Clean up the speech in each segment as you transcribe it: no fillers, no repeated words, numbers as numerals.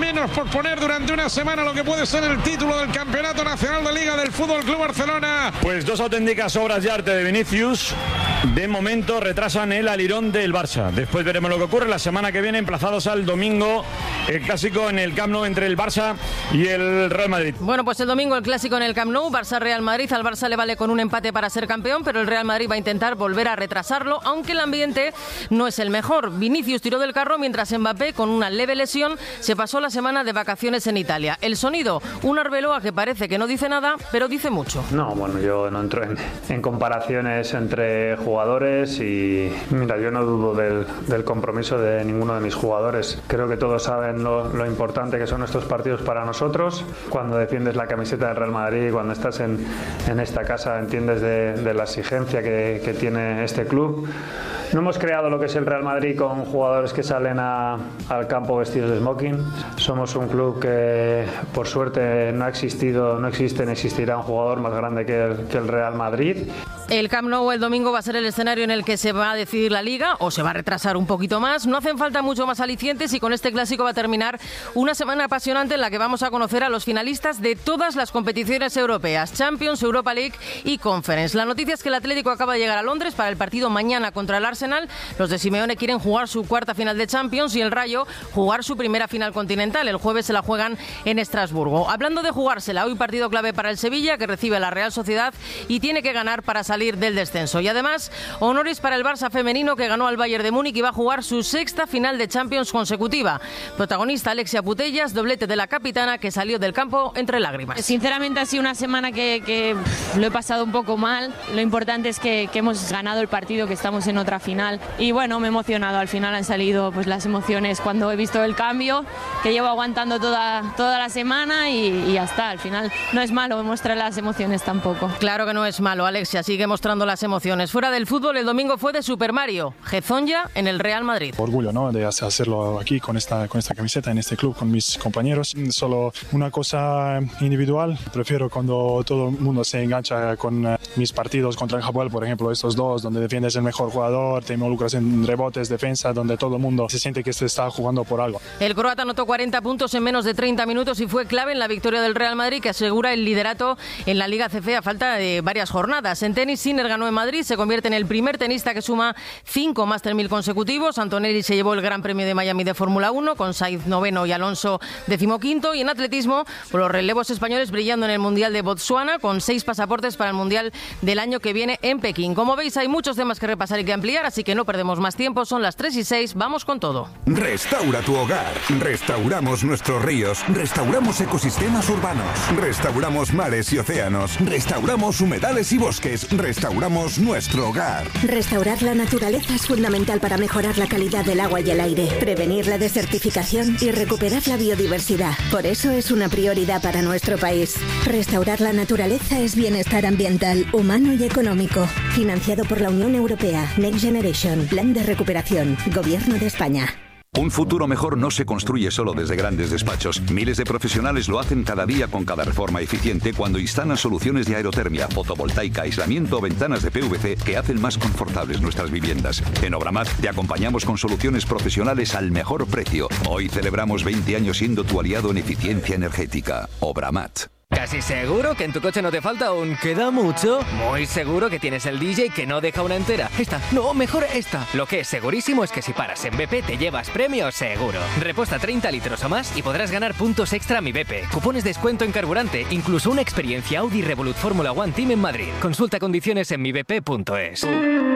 menos posponer durante una semana lo que puede ser el título del Campeonato Nacional de Liga del Fútbol Club Barcelona. Pues dos auténticas obras de arte de Vinicius. De momento retrasan el alirón del Barça. Después veremos lo que ocurre la semana que viene, emplazados al domingo, el clásico en el Camp Nou entre el Barça y el Real Madrid. Bueno, pues el domingo el clásico en el Camp Nou, Barça-Real Madrid. Al Barça le vale con un empate para ser campeón, pero el Real Madrid va a intentar volver a retrasarlo, aunque el ambiente no es el mejor. Vinicius tiró del carro mientras Mbappé, con una leve lesión, se pasó la semana de vacaciones en Italia. El sonido, un Arbeloa que parece que no dice nada, pero dice mucho. No, bueno, yo no entro en comparaciones entre jugadores y mira, yo no dudo del compromiso de ninguno de mis jugadores. Creo que todos saben lo importante que son estos partidos para nosotros. Cuando defiendes la camiseta del Real Madrid, cuando estás en esta casa, entiendes de la exigencia que tiene este club. No hemos creado lo que es el Real Madrid con jugadores que salen al campo vestidos de smoking. Somos un club que, por suerte, no existe ni existirá un jugador más grande que el Real Madrid. El Camp Nou el domingo va a ser el escenario en el que se va a decidir la Liga, o se va a retrasar un poquito más. No hacen falta mucho más alicientes y con este clásico va a terminar una semana apasionante en la que vamos a conocer a los finalistas de todas las competiciones europeas, Champions, Europa League y Conference. La noticia es que el Atlético acaba de llegar a Londres para el partido mañana contra el Arsenal. Los de Simeone quieren jugar su cuarta final de Champions y el Rayo jugar su primera final continental. El jueves se la juegan en Estrasburgo. Hablando de jugársela, hoy partido clave para el Sevilla, que recibe a la Real Sociedad y tiene que ganar para salir del descenso. Y además, honores para el Barça femenino, que ganó al Bayern de Múnich y va a jugar su sexta final de Champions consecutiva. Protagonista Alexia Putellas, doblete de la capitana, que salió del campo entre lágrimas. Sinceramente ha sido una semana que lo he pasado un poco mal. Lo importante es que hemos ganado el partido, que estamos en otra final. Y bueno, me he emocionado. Al final han salido pues las emociones cuando he visto el cambio, que llevo aguantando toda la semana y ya está. Al final no es malo mostrar las emociones tampoco. Claro que no es malo, Alexia sigue mostrando las emociones. Fuera del fútbol, el domingo fue de Super Mario. Gezonja en el Real Madrid. Orgullo, ¿no?, de hacerlo aquí con esta camiseta en este club con mis compañeros. Solo una cosa individual. Prefiero cuando todo el mundo se engancha con mis partidos contra el Hapoel, por ejemplo, estos dos, donde defiendes el mejor jugador, te involucras en rebotes, defensa, donde todo el mundo se siente que se está jugando por algo. El croata anotó 40 puntos en menos de 30 minutos y fue clave en la victoria del Real Madrid, que asegura el liderato en la Liga CF a falta de varias jornadas. En tenis, Sinner ganó en Madrid, se convierte en el primer tenista que suma 5 Master 1000 consecutivos. Antonelli se llevó el Gran Premio de Miami de Fórmula 1, con Sainz noveno y Alonso 15º. Y en atletismo, los relevos españoles brillando en el Mundial de Botsuana, con 6 pasaportes para el Mundial del año que viene en Pekín. Como veis, hay muchos temas que repasar y que ampliar, así que no perdemos más tiempo. Son las 3:06, vamos con todo. Restaura tu hogar. Restauramos nuestros ríos. Restauramos ecosistemas urbanos. Restauramos mares y océanos. Restauramos humedales y bosques. Restauramos nuestro hogar. Restaurar la naturaleza es fundamental para mejorar la calidad del agua y el aire, prevenir la desertificación y recuperar la biodiversidad. Por eso es una prioridad para nuestro país. Restaurar la naturaleza es bienestar ambiental, humano y económico. Financiado por la Unión Europea. Next Generation. Plan de recuperación. Gobierno de España. Un futuro mejor no se construye solo desde grandes despachos. Miles de profesionales lo hacen cada día con cada reforma eficiente cuando instalan soluciones de aerotermia, fotovoltaica, aislamiento o ventanas de PVC que hacen más confortables nuestras viviendas. En Obramat te acompañamos con soluciones profesionales al mejor precio. Hoy celebramos 20 años siendo tu aliado en eficiencia energética. Obramat. ¿Casi seguro que en tu coche no te falta un queda mucho? Muy seguro que tienes el DJ que no deja una entera. Esta, no, mejor esta. Lo que es segurísimo es que si paras en BP te llevas premio seguro. Repuesta 30 litros o más y podrás ganar puntos extra a Mi BP, cupones de descuento en carburante, incluso una experiencia Audi Revolut Fórmula One Team en Madrid. Consulta condiciones en mibp.es.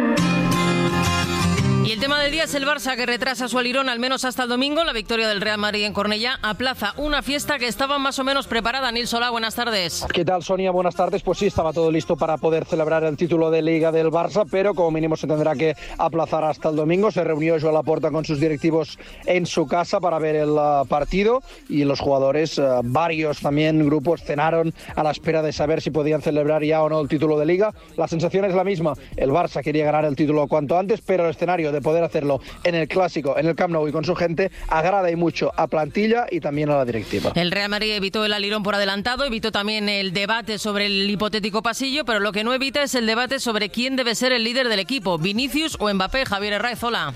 Y el tema del día es el Barça, que retrasa su alirón al menos hasta el domingo. La victoria del Real Madrid en Cornellá aplaza una fiesta que estaba más o menos preparada. Nil Solá, buenas tardes. ¿Qué tal, Sonia? Buenas tardes. Pues sí, estaba todo listo para poder celebrar el título de Liga del Barça, pero como mínimo se tendrá que aplazar hasta el domingo. Se reunió Joan Laporta con sus directivos en su casa para ver el partido y los jugadores, varios también grupos, cenaron a la espera de saber si podían celebrar ya o no el título de Liga. La sensación es la misma. El Barça quería ganar el título cuanto antes, pero el escenario de poder hacerlo en el Clásico, en el Camp Nou y con su gente, agrada y mucho a plantilla y también a la directiva. El Real Madrid evitó el alirón por adelantado, evitó también el debate sobre el hipotético pasillo, pero lo que no evita es el debate sobre quién debe ser el líder del equipo, Vinicius o Mbappé. Javier Herráez, hola.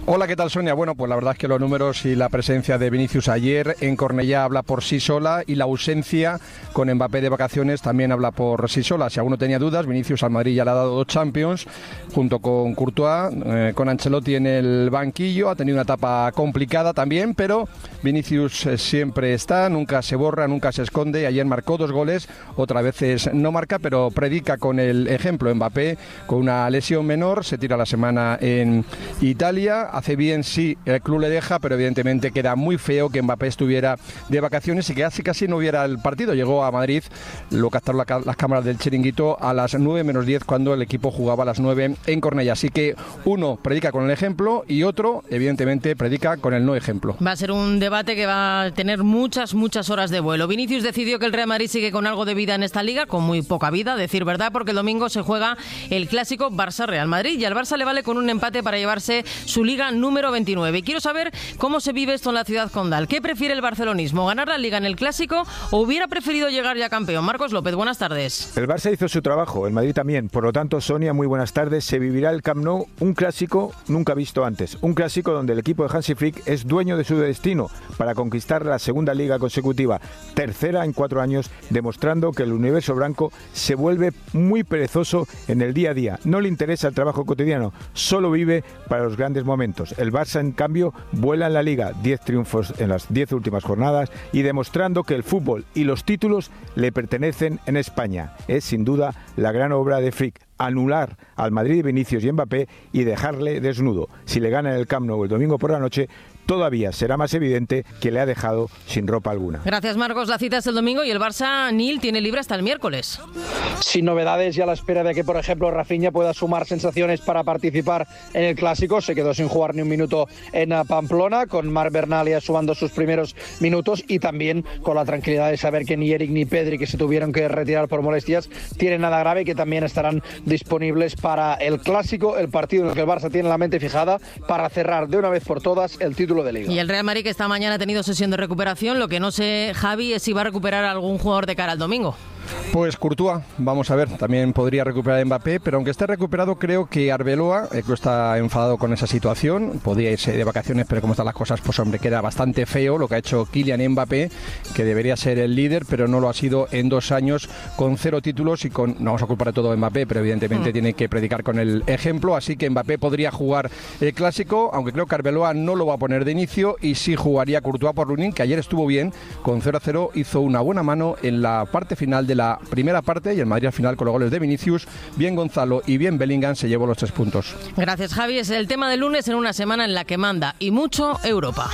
Hola, ¿qué tal, Sonia? Bueno, pues la verdad es que los números y la presencia de Vinicius ayer en Cornellá habla por sí sola, y la ausencia con Mbappé de vacaciones también habla por sí sola. Si alguno tenía dudas, Vinicius al Madrid ya le ha dado 2 Champions junto con Courtois, con Ancelotti en el banquillo. Ha tenido una etapa complicada también, pero Vinicius siempre está, nunca se borra, nunca se esconde. Ayer marcó 2 goles, otras veces no marca, pero predica con el ejemplo. Mbappé, con una lesión menor, se tira la semana en Italia. Hace bien, sí, el club le deja, pero evidentemente queda muy feo que Mbappé estuviera de vacaciones y que casi no hubiera el partido. Llegó a Madrid, lo captaron las cámaras del Chiringuito a las 9 menos 10 cuando el equipo jugaba a las 9 en Cornellá. Así que uno predica con el ejemplo y otro, evidentemente, predica con el no ejemplo. Va a ser un debate que va a tener muchas horas de vuelo. Vinicius decidió que el Real Madrid sigue con algo de vida en esta liga, con muy poca vida, a decir verdad, porque el domingo se juega el clásico Barça-Real Madrid y al Barça le vale con un empate para llevarse su liga número 29. Y quiero saber cómo se vive esto en la ciudad condal. ¿Qué prefiere el barcelonismo? ¿Ganar la liga en el clásico o hubiera preferido llegar ya campeón? Marcos López, buenas tardes. El Barça hizo su trabajo, el Madrid también. Por lo tanto, Sonia, muy buenas tardes. Se vivirá el Camp Nou, un clásico nunca visto antes. Un clásico donde el equipo de Hansi Flick es dueño de su destino para conquistar la segunda liga consecutiva, tercera en 4 años, demostrando que el universo blanco se vuelve muy perezoso en el día a día. No le interesa el trabajo cotidiano, solo vive para los grandes momentos. El Barça, en cambio, vuela en la Liga, 10 triunfos en las 10 últimas jornadas y demostrando que el fútbol y los títulos le pertenecen en España. Es sin duda la gran obra de Flick, anular al Madrid, Vinicius y Mbappé y dejarle desnudo. Si le gana en el Camp Nou el domingo por la noche, todavía será más evidente que le ha dejado sin ropa alguna. Gracias, Marcos. La cita es el domingo y el Barça, Nil, tiene libre hasta el miércoles. Sin novedades y a la espera de que, por ejemplo, Rafinha pueda sumar sensaciones para participar en el Clásico. Se quedó sin jugar ni un minuto en Pamplona, con Marc Bernal sumando sus primeros minutos y también con la tranquilidad de saber que ni Eric ni Pedri, que se tuvieron que retirar por molestias, tienen nada grave y que también estarán disponibles para el Clásico, el partido en el que el Barça tiene la mente fijada para cerrar de una vez por todas el título de Liga. Y el Real Madrid, que esta mañana ha tenido sesión de recuperación. Lo que no sé, Javi, es si va a recuperar a algún jugador de cara al domingo. Pues Courtois, vamos a ver, también podría recuperar a Mbappé, pero aunque esté recuperado, creo que Arbeloa está enfadado con esa situación. Podía irse de vacaciones, pero como están las cosas, pues hombre, queda bastante feo lo que ha hecho Kylian Mbappé, que debería ser el líder, pero no lo ha sido en 2 años, con 0 títulos y con, no vamos a culpar de todo a Mbappé, pero evidentemente tiene que predicar con el ejemplo, así que Mbappé podría jugar el Clásico, aunque creo que Arbeloa no lo va a poner de inicio y sí jugaría Courtois por Lunin, que ayer estuvo bien, con 0-0 hizo una buena mano en la parte final de la primera parte y el Madrid al final con los goles de Vinicius. Bien Gonzalo y bien Bellingham se llevó los 3 puntos. Gracias, Javi. Es el tema del lunes en una semana en la que manda y mucho Europa.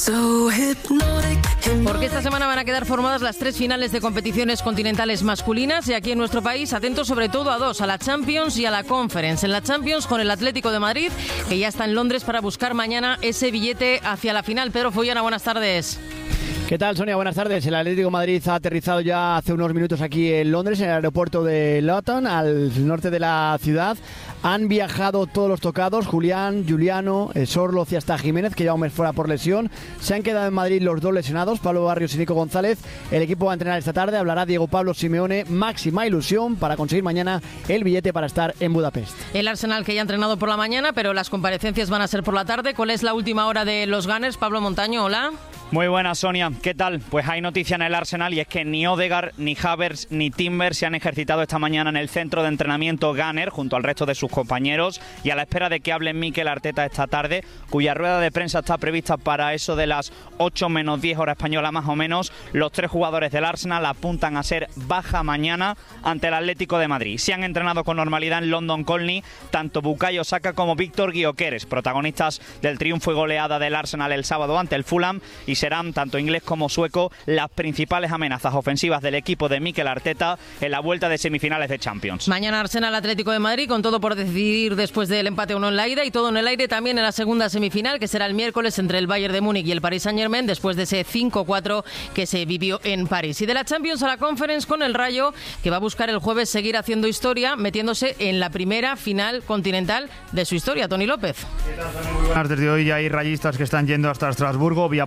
Porque esta semana van a quedar formadas las 3 finales de competiciones continentales masculinas y aquí en nuestro país atentos sobre todo a 2, a la Champions y a la Conference. En la Champions con el Atlético de Madrid, que ya está en Londres para buscar mañana ese billete hacia la final. Pedro Follana, buenas tardes. ¿Qué tal, Sonia? Buenas tardes. El Atlético de Madrid ha aterrizado ya hace unos minutos aquí en Londres, en el aeropuerto de Luton, al norte de la ciudad. Han viajado todos los tocados, Julián, Juliano, Sorloz y hasta Jiménez, que lleva un mes fuera por lesión. Se han quedado en Madrid los 2 lesionados, Pablo Barrios y Nico González. El equipo va a entrenar esta tarde, hablará Diego Pablo Simeone. Máxima ilusión para conseguir mañana el billete para estar en Budapest. El Arsenal, que ya ha entrenado por la mañana, pero las comparecencias van a ser por la tarde. ¿Cuál es la última hora de los Gunners? Pablo Montaño, hola. Muy buenas, Sonia. ¿Qué tal? Pues hay noticia en el Arsenal y es que ni Odegaard, ni Havertz, ni Timber se han ejercitado esta mañana en el centro de entrenamiento Gunner junto al resto de sus compañeros y a la espera de que hable Mikel Arteta esta tarde, cuya rueda de prensa está prevista para eso de las 8 menos 10 hora española más o menos. Los 3 jugadores del Arsenal apuntan a ser baja mañana ante el Atlético de Madrid. Se han entrenado con normalidad en London Colney tanto Bukayo Saka como Víctor Gyökeres, protagonistas del triunfo y goleada del Arsenal el sábado ante el Fulham, y serán tanto inglés como sueco las principales amenazas ofensivas del equipo de Mikel Arteta en la vuelta de semifinales de Champions. Mañana Arsenal Atlético de Madrid, con todo por decidir después del empate 1 en la ida y todo en el aire también en la segunda semifinal, que será el miércoles entre el Bayern de Múnich y el Paris Saint-Germain, después de ese 5-4 que se vivió en París. Y de la Champions a la Conference con el Rayo, que va a buscar el jueves seguir haciendo historia, metiéndose en la primera final continental de su historia. Tony López. Desde hoy ya hay rayistas que están yendo hasta Estrasburgo, vía París, vía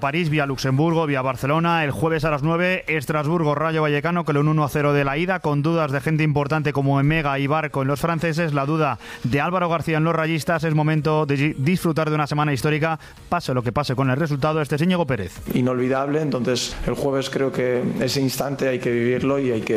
vía Luxemburgo, vía Barcelona. El jueves a las 9, Estrasburgo, Rayo Vallecano, con un 1-0 de la ida, con dudas de gente importante como Emega y Barco en los franceses, la duda de Álvaro García en los rayistas. Es momento de disfrutar de una semana histórica, pase lo que pase con el resultado. Este es Íñigo Pérez. Inolvidable, entonces el jueves creo que ese instante hay que vivirlo y hay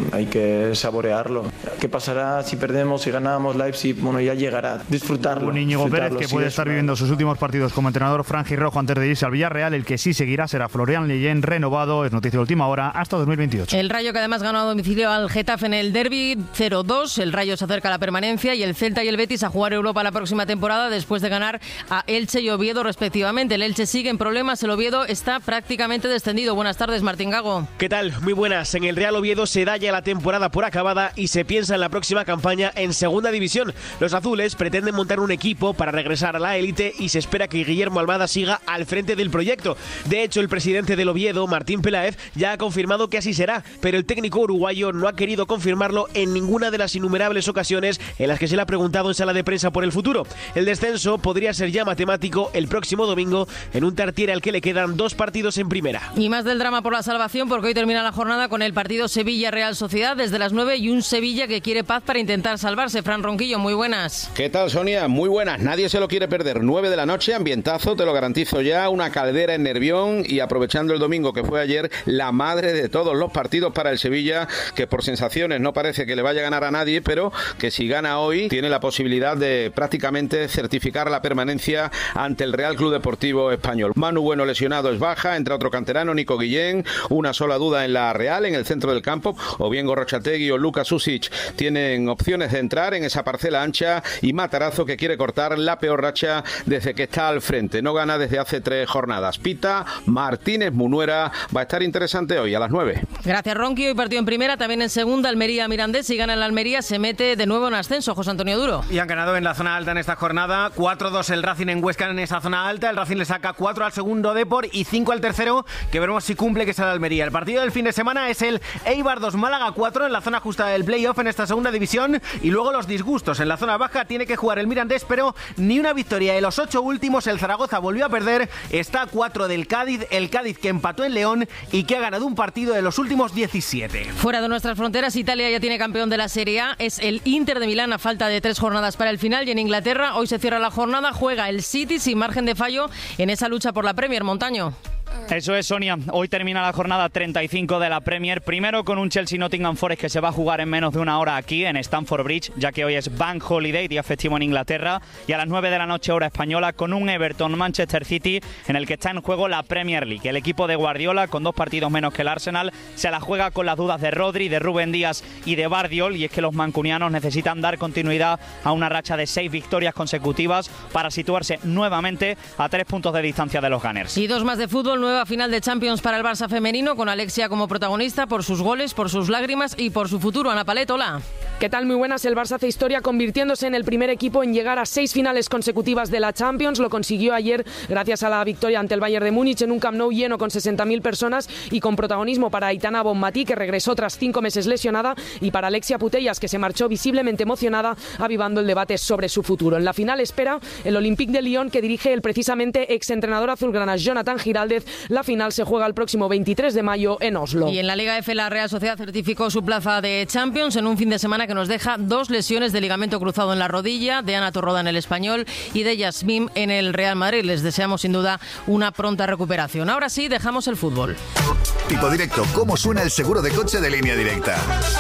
que saborearlo. ¿Qué pasará si perdemos, si ganamos Leipzig? Bueno, ya llegará. Disfrutarlo. Un Íñigo Pérez que puede estar viviendo sus últimos partidos como entrenador franjirrojo antes de irse al Villarreal. El que sí seguirá será Florian Leyen, renovado, es noticia de última hora, hasta 2028. El Rayo, que además ganó a domicilio al Getafe en el derbi 0-2. El Rayo se acerca a la permanencia, y el Celta y el Betis a jugar Europa la próxima temporada después de ganar a Elche y Oviedo respectivamente. El Elche sigue en problemas, el Oviedo está prácticamente descendido. Buenas tardes, Martín Gago. ¿Qué tal? Muy buenas. En el Real Oviedo se da ya la temporada por acabada y se piensa en la próxima campaña en Segunda División. Los azules pretenden montar un equipo para regresar a la élite y se espera que Guillermo Almada siga al frente del proyecto. De hecho, el presidente del Oviedo, Martín Peláez, ya ha confirmado que así será, pero el técnico uruguayo no ha querido confirmarlo en ninguna de las innumerables ocasiones en las que se le ha preguntado en sala de prensa por el futuro. El descenso podría ser ya matemático el próximo domingo en un Tartiere al que le quedan 2 partidos en primera. Y más del drama por la salvación, porque hoy termina la jornada con el partido Sevilla-Real Sociedad desde las 9 y un Sevilla que quiere paz para intentar salvarse. Fran Ronquillo, muy buenas. ¿Qué tal, Sonia? Muy buenas. Nadie se lo quiere perder. 9 de la noche, ambientazo, te lo garantizo ya, una caldera en Nervión, y aprovechando el domingo que fue ayer, la madre de todos los partidos para el Sevilla, que por sensaciones no parece que le vaya a ganar a nadie, pero que si gana hoy tiene la posibilidad de prácticamente certificar la permanencia ante el Real Club Deportivo Español. Manu Bueno lesionado es baja, entre otro canterano, Nico Guillén, una sola duda en la Real, en el centro del campo, o bien Gorrochategui o Lucas Susic tienen opciones de entrar en esa parcela ancha, y Matarazzo, que quiere cortar la peor racha desde que está al frente, no gana desde hace 3 jornadas. Pita Martínez Munuera. Va a estar interesante hoy a las 9. Gracias, Ronqui. Hoy partido en primera, también en segunda, Almería-Mirandés. Si gana el Almería se mete de nuevo en ascenso. José Antonio Duro. Y han ganado en la zona alta en esta jornada, 4-2 el Racing en Huesca en esa zona alta. El Racing le saca 4 al segundo Depor y 5 al tercero, que veremos si cumple, que es el Almería. El partido del fin de semana es el Eibar 2 Málaga 4 en la zona justa del playoff en esta segunda división, y luego los disgustos en la zona baja. Tiene que jugar el Mirandés, pero ni una victoria de los 8 últimos. El Zaragoza volvió a perder, está a 4 del Cádiz, el Cádiz que empató en León y que ha ganado un partido de los últimos 17. Fuera de nuestras fronteras, Italia ya tiene campeón de la Serie A, es el Inter de Milán a falta de 3 jornadas para el final, y en Inglaterra hoy se cierra la jornada, juega el City sin margen de fallo en esa lucha por la Premier. Montaño. Eso es, Sonia. Hoy termina la jornada 35 de la Premier. Primero con un Chelsea-Nottingham Forest que se va a jugar en menos de una hora aquí en Stamford Bridge, ya que hoy es Bank Holiday, día festivo en Inglaterra. Y a las 9 de la noche, hora española, con un Everton-Manchester City en el que está en juego la Premier League. El equipo de Guardiola, con 2 partidos menos que el Arsenal, se la juega con las dudas de Rodri, de Rúben Díaz y de Bardiol. Y es que los mancunianos necesitan dar continuidad a una racha de 6 victorias consecutivas para situarse nuevamente a 3 puntos de distancia de los Gunners. Y 2 más de fútbol. Nueva final de Champions para el Barça femenino, con Alexia como protagonista por sus goles, por sus lágrimas y por su futuro. Ana Palet, hola. ¿Qué tal? Muy buenas. El Barça hace historia convirtiéndose en el primer equipo en llegar a 6 finales consecutivas de la Champions. Lo consiguió ayer gracias a la victoria ante el Bayern de Múnich en un Camp Nou lleno con 60.000 personas y con protagonismo para Aitana Bonmatí, que regresó tras 5 meses lesionada, y para Alexia Putellas, que se marchó visiblemente emocionada, avivando el debate sobre su futuro. En la final espera el Olympique de Lyon, que dirige el precisamente exentrenador azulgrana Jonathan Giraldez. La final se juega el próximo 23 de mayo en Oslo. Y en la Liga F, la Real Sociedad certificó su plaza de Champions en un fin de semana que nos deja 2 lesiones de ligamento cruzado en la rodilla, de Ana Torroda en el Español y de Yasmín en el Real Madrid. Les deseamos sin duda una pronta recuperación. Ahora sí, dejamos el fútbol. Tipo directo, ¿cómo suena el seguro de coche de Línea Directa?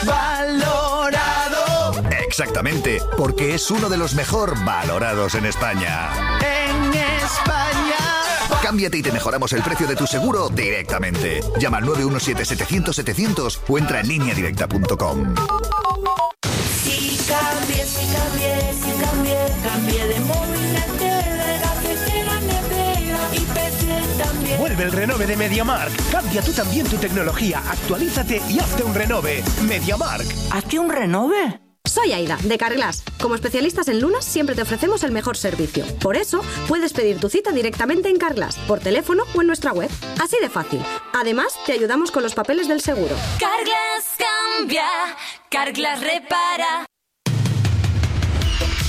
Valorado. Exactamente, porque es uno de los mejor valorados en España. En España. Cámbiate y te mejoramos el precio de tu seguro directamente. Llama al 917-700-700 o entra en lineadirecta.com. Cambié de móvil, de cafetera, nevera y PC también. Vuelve el renove de MediaMark. Cambia tú también tu tecnología, actualízate y hazte un renove. MediaMark. ¿Hazte un renove? Soy Aida, de Carglass. Como especialistas en lunas, siempre te ofrecemos el mejor servicio. Por eso, puedes pedir tu cita directamente en Carglass, por teléfono o en nuestra web. Así de fácil. Además, te ayudamos con los papeles del seguro. Carglass cambia, Carglass repara.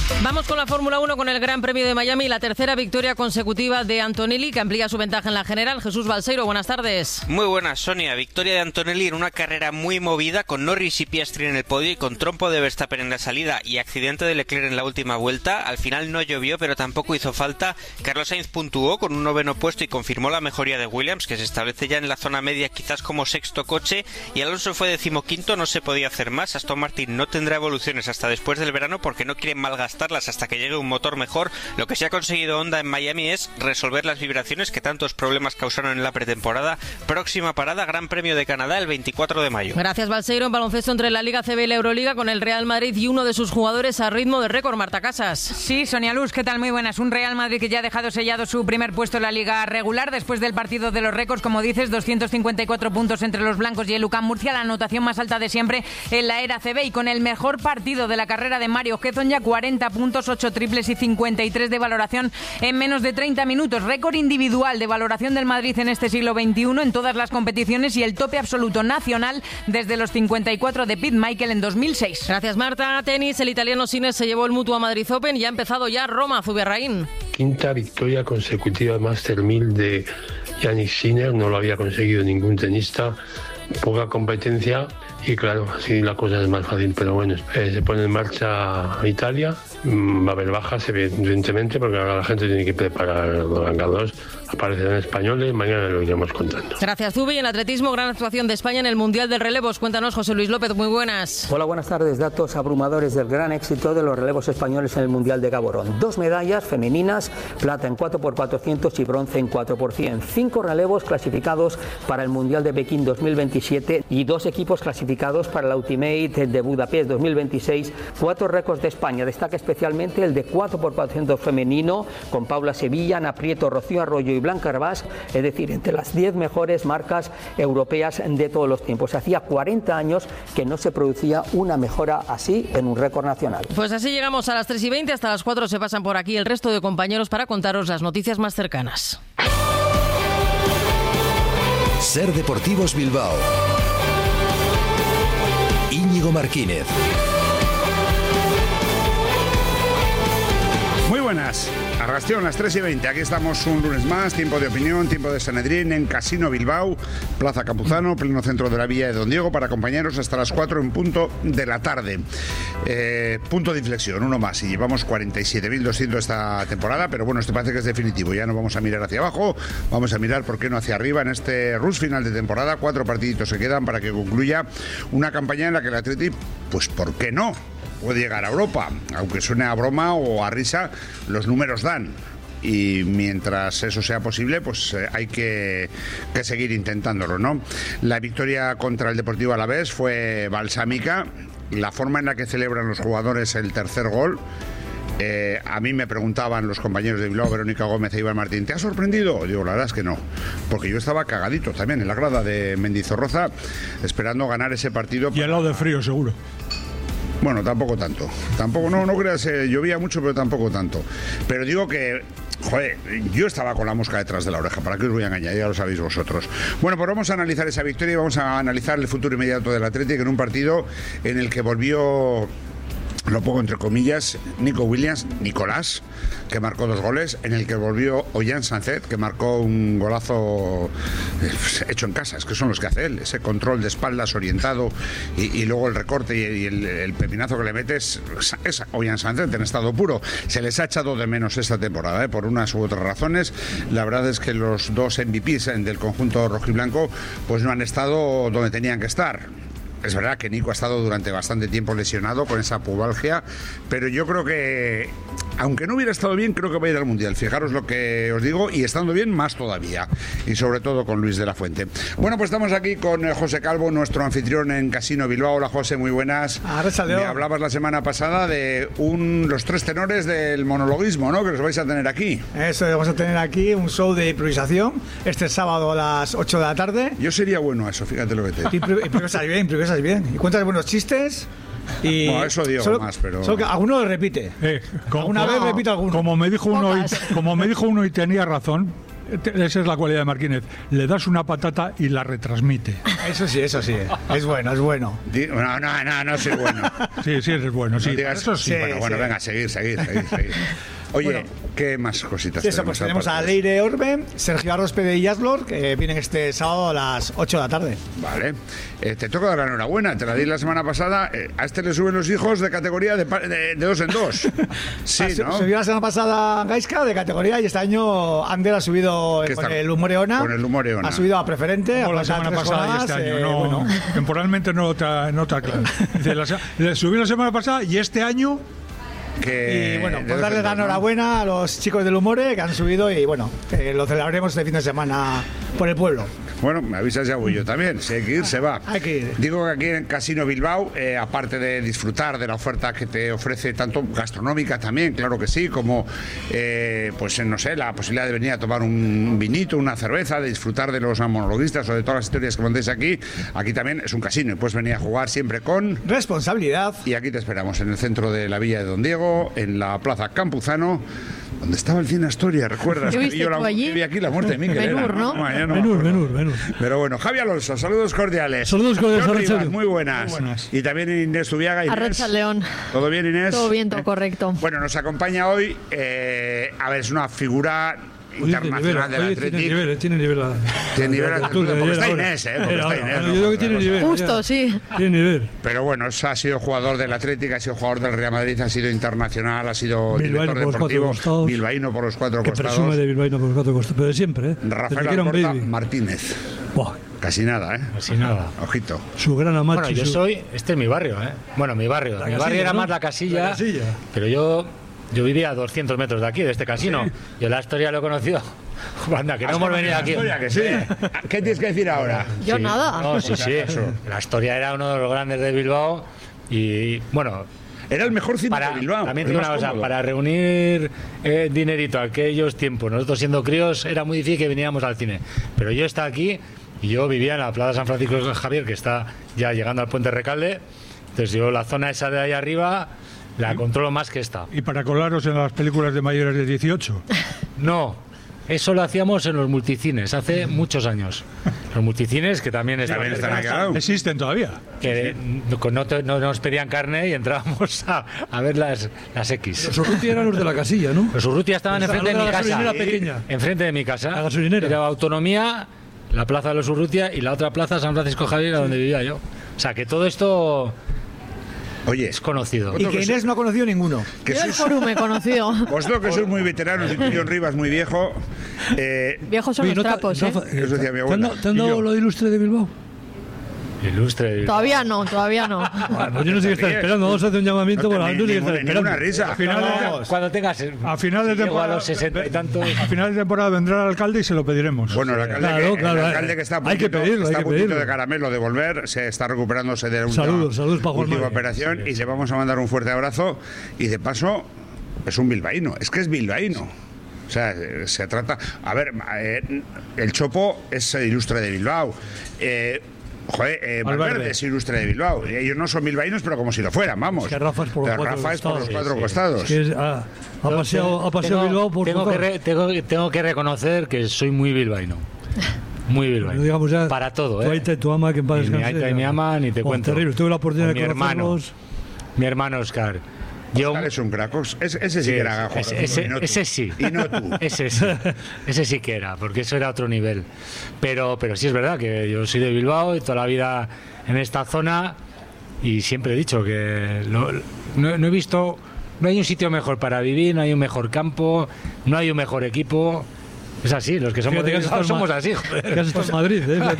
Vamos con la Fórmula 1 con el Gran Premio de Miami, la tercera victoria consecutiva de Antonelli, que amplía su ventaja en la general. Jesús Balseiro, buenas tardes. Muy buenas, Sonia. Victoria de Antonelli en una carrera muy movida, con Norris y Piastri en el podio y con trompo de Verstappen en la salida y accidente de Leclerc en la última vuelta. Al final no llovió, pero tampoco hizo falta. Carlos Sainz puntuó con un 9º puesto y confirmó la mejoría de Williams, que se establece ya en la zona media, quizás como 6º coche, y Alonso fue 15º, no se podía hacer más. Aston Martin no tendrá evoluciones hasta después del verano porque no quieren malgastarlas hasta que llegue un motor mejor. Lo que sí ha conseguido Honda en Miami es resolver las vibraciones que tantos problemas causaron en la pretemporada. Próxima parada, Gran Premio de Canadá el 24 de mayo. Gracias, Balseiro. En baloncesto entre la Liga CB y la Euroliga, con el Real Madrid y uno de sus jugadores a ritmo de récord. Marta Casas. Sí, Sonia Luz, ¿qué tal? Muy buenas. Un Real Madrid que ya ha dejado sellado su primer puesto en la Liga regular después del partido de los récords, como dices, 254 puntos entre los blancos y el UCAM Murcia, la anotación más alta de siempre en la era CB, y con el mejor partido de la carrera de Mario Hezonja, ya 40 puntos, 8 triples y 53 de valoración en menos de 30 minutos. Récord individual de valoración del Madrid en este siglo XXI en todas las competiciones y el tope absoluto nacional desde los 54 de Pete Michael en 2006. Gracias, Marta. Tenis, el italiano Sinner se llevó el Mutua Madrid Open y ha empezado ya Roma, Zubierraín. Quinta victoria consecutiva Master 1000 de Yannick Sinner, no lo había conseguido ningún tenista. Poca competencia y claro, así la cosa es más fácil, pero bueno, se pone en marcha Italia, va a haber bajas evidentemente porque ahora la gente tiene que preparar los ganadores, aparecerán españoles, mañana lo iremos contando. Gracias, Zubi. En atletismo, gran actuación de España en el Mundial de Relevos. Cuéntanos, José Luis López, muy buenas. Hola, buenas tardes. Datos abrumadores del gran éxito de los relevos españoles en el Mundial de Gaborone. 2 medallas femeninas, plata en 4x400 y bronce en 4x100. 5 relevos clasificados para el Mundial de Pekín 2027 y 2 equipos clasificados para la Ultimate de Budapest 2026. 4 récords de España. Destaca especialmente el de 4x400 femenino con Paula Sevilla, Ana Prieto, Rocío Arroyo y Blanca Arbás, es decir, entre las 10 mejores marcas europeas de todos los tiempos. Hacía 40 años que no se producía una mejora así en un récord nacional. Pues así llegamos a las 3:20, hasta las 4 se pasan por aquí el resto de compañeros para contaros las noticias más cercanas. Ser Deportivos Bilbao. Íñigo Martínez. Muy buenas, Arrastión, las 3:20, aquí estamos un lunes más, tiempo de opinión, tiempo de Sanedrín en Casino Bilbao, Plaza Campuzano, pleno centro de la Villa de Don Diego, para acompañaros hasta las 4 en punto de la tarde. Punto de inflexión, uno más, y llevamos 47.200 esta temporada, pero bueno, esto parece que es definitivo, ya no vamos a mirar hacia abajo, vamos a mirar, ¿por qué no hacia arriba? En este rush final de temporada, 4 partiditos se quedan para que concluya una campaña en la que el Atleti, pues ¿por qué no?, puede llegar a Europa, aunque suene a broma o a risa, los números dan. Y mientras eso sea posible, pues hay que seguir intentándolo, ¿no? La victoria contra el Deportivo Alavés fue balsámica. La forma en la que celebran los jugadores el tercer gol, a mí me preguntaban los compañeros de Bilbao, Verónica Gómez e Iván Martín, ¿te ha sorprendido? Digo, la verdad es que no, porque yo estaba cagadito también en la grada de Mendizorroza, esperando ganar ese partido. Y al lado de frío, seguro. Bueno, tampoco tanto. Tampoco, no creas, llovía mucho, pero tampoco tanto. Pero digo que, joder, yo estaba con la mosca detrás de la oreja, ¿para qué os voy a engañar? Ya lo sabéis vosotros. Bueno, pues vamos a analizar esa victoria y vamos a analizar el futuro inmediato del Atlético en un partido en el que volvió, lo pongo entre comillas, Nicolás, que marcó 2 goles, en el que volvió Ollán Sánchez, que marcó un golazo hecho en casa, es que son los que hace él, ese control de espaldas orientado y luego el recorte y el pepinazo que le metes, es Ollán Sánchez en estado puro. Se les ha echado de menos esta temporada, por unas u otras razones. La verdad es que los 2 MVPs del conjunto rojiblanco pues no han estado donde tenían que estar. Es verdad que Nico ha estado durante bastante tiempo lesionado con esa pubalgia, pero yo creo que, aunque no hubiera estado bien, creo que va a ir al Mundial. Fijaros lo que os digo, y estando bien, más todavía. Y sobre todo con Luis de la Fuente. Bueno, pues estamos aquí con José Calvo, nuestro anfitrión en Casino Bilbao. Hola, José, muy buenas. Me hablabas la semana pasada de los 3 tenores del monologuismo, ¿no?, que los vais a tener aquí. Eso, vamos a tener aquí un show de improvisación este sábado a las 8 de la tarde. Yo sería bueno a eso, fíjate lo que te digo. Improvisas bien. Y cuentas buenos chistes. Y no, eso digo más, pero solo que alguno lo repite. Alguna vez repite alguno. Como me dijo uno y tenía razón. esa es la cualidad de Marquínez. Le das una patata y la retransmite. Eso sí. Es bueno. No soy bueno. Sí, eres bueno, sí. No digas, eso sí. Bueno, venga, seguir. Oye, ¿qué más cositas sí, pues tenemos a Leire Orbe, Sergio Arrospede y Yaslor, que vienen este sábado a las 8 de la tarde. Vale. Te toca dar la enhorabuena. Te la di la semana pasada. A este le suben los hijos de categoría de 2 en 2. Sí, ¿no? Subió la semana pasada Gaisca de categoría y este año Ander ha subido con el Humoreona. Con el Humoreona. Ha subido a preferente. Como la semana pasada y este año. Temporalmente no está claro. Le subió la semana pasada y este año... Y bueno, pues darle la enhorabuena a los chicos del Humore que han subido y bueno, lo celebraremos este fin de semana por el pueblo. Bueno, me avisas ya voy yo también. Si hay que ir, se va. Hay que ir. Digo que aquí en Casino Bilbao, aparte de disfrutar de la oferta que te ofrece tanto gastronómica también, claro que sí, como pues no sé, la posibilidad de venir a tomar un vinito, una cerveza, de disfrutar de los monologuistas o de todas las historias que montéis aquí también es un casino y puedes venir a jugar siempre con responsabilidad. Y aquí te esperamos en el centro de la Villa de Don Diego, en la Plaza Campuzano, donde estaba el cine Astoria, ¿recuerdas? Yo vi aquí la muerte de Miquel. Benur, ¿no? Benur. Pero bueno, Javi Alonso, saludos cordiales. Saludos cordiales. Rivas, muy buenas. Y también Inés Zubiaga. Arracha León. ¿Todo bien, Inés? Todo bien, todo correcto. Bueno, nos acompaña hoy, a ver, es una figura internacional del Athletic. Tiene nivel. Porque está Inés, Yo creo que tiene nivel. Justo, sí. Tiene nivel. Pero bueno, ha sido jugador del Athletic, ha sido jugador del Real Madrid, ha sido internacional, ha sido director deportivo, bilbaíno por los 4 costados. Que presume de bilbaíno por los 4 costados, pero de siempre, Rafael Alcorta Martínez. Casi nada, Casi nada. Ojito. Su gran amacho. Bueno, este es mi barrio, Bueno, mi barrio. Mi barrio era más la casilla. Pero yo vivía a 200 metros de aquí, de este casino. ¿Sí? Yo la historia lo he conocido. Anda, que no hemos venido aquí. Que sí. ¿Qué tienes que decir ahora? Yo nada. No, sí. La historia era uno de los grandes de Bilbao. Y bueno, era el mejor cine de Bilbao. También digo una cosa, para reunir dinerito aquellos tiempos, nosotros siendo críos era muy difícil que viniéramos al cine. Pero yo estaba aquí y yo vivía en la Plaza San Francisco de Javier, que está ya llegando al Puente Recalde. Entonces yo la zona esa de ahí arriba la controlo más que esta. ¿Y para colaros en las películas de mayores de 18? No, eso lo hacíamos en los multicines hace muchos años. Los multicines que también están aquí. ¿Existen todavía? Que no nos pedían carne y entrábamos a ver las X. Los Urrutia eran los de la casilla, ¿no? Los Urrutia estaban enfrente de mi casa. Pequeña. Enfrente de mi casa. La gasolinera. Era Autonomía, la plaza de los Urrutia y la otra plaza San Francisco Javier, donde vivía yo. O sea que todo esto... Oye, es conocido. Y que Inés no ha conocido ninguno. Yo el Forum he conocido. Vosotros que sois muy veteranos y John Rivas muy viejo. Viejos son los trapos, Eso decía mi abuela. ¿Te han dado lo de ilustre de Bilbao? Ilustre de Bilbao. Todavía no. Bueno, pues yo no sé qué estar esperando. Vamos a hacer un llamamiento por la gente que está esperando. Una risa. Cuando tengas a final de temporada, a los 60 y tantos. A final de temporada vendrá el alcalde y se lo pediremos. Bueno, el alcalde que está a puntito de caramelo de volver, se está recuperándose de una última operación y le vamos a mandar un fuerte abrazo y de paso es un bilbaíno, es que es bilbaíno. O sea, se trata... A ver, el Chopo es ilustre de Bilbao. Valverde es ilustre de Bilbao. Ellos no son bilbaínos, pero como si lo fueran, vamos. Es que Rafa es por los 4 costados. Es que ha paseado Bilbao por... Tengo que reconocer que soy muy bilbaíno. Muy bilbaíno. Digamos ya, para todo, Tu aita y tu ama, que en paz descanse. Mi aita y mi ama, ni te cuento. Terrible. Tuve la oportunidad de conocerlos. Mi hermano Oscar. Oscar es un crack. Ese sí que era gajo. Ese sí. Y no tú. Ese sí que era, porque eso era otro nivel. Pero sí es verdad que yo soy de Bilbao y toda la vida en esta zona y siempre he dicho que no he visto... No hay un sitio mejor para vivir, no hay un mejor campo, no hay un mejor equipo. Es así, los que somos de Bilbao somos así, joder. Que has estado en Madrid,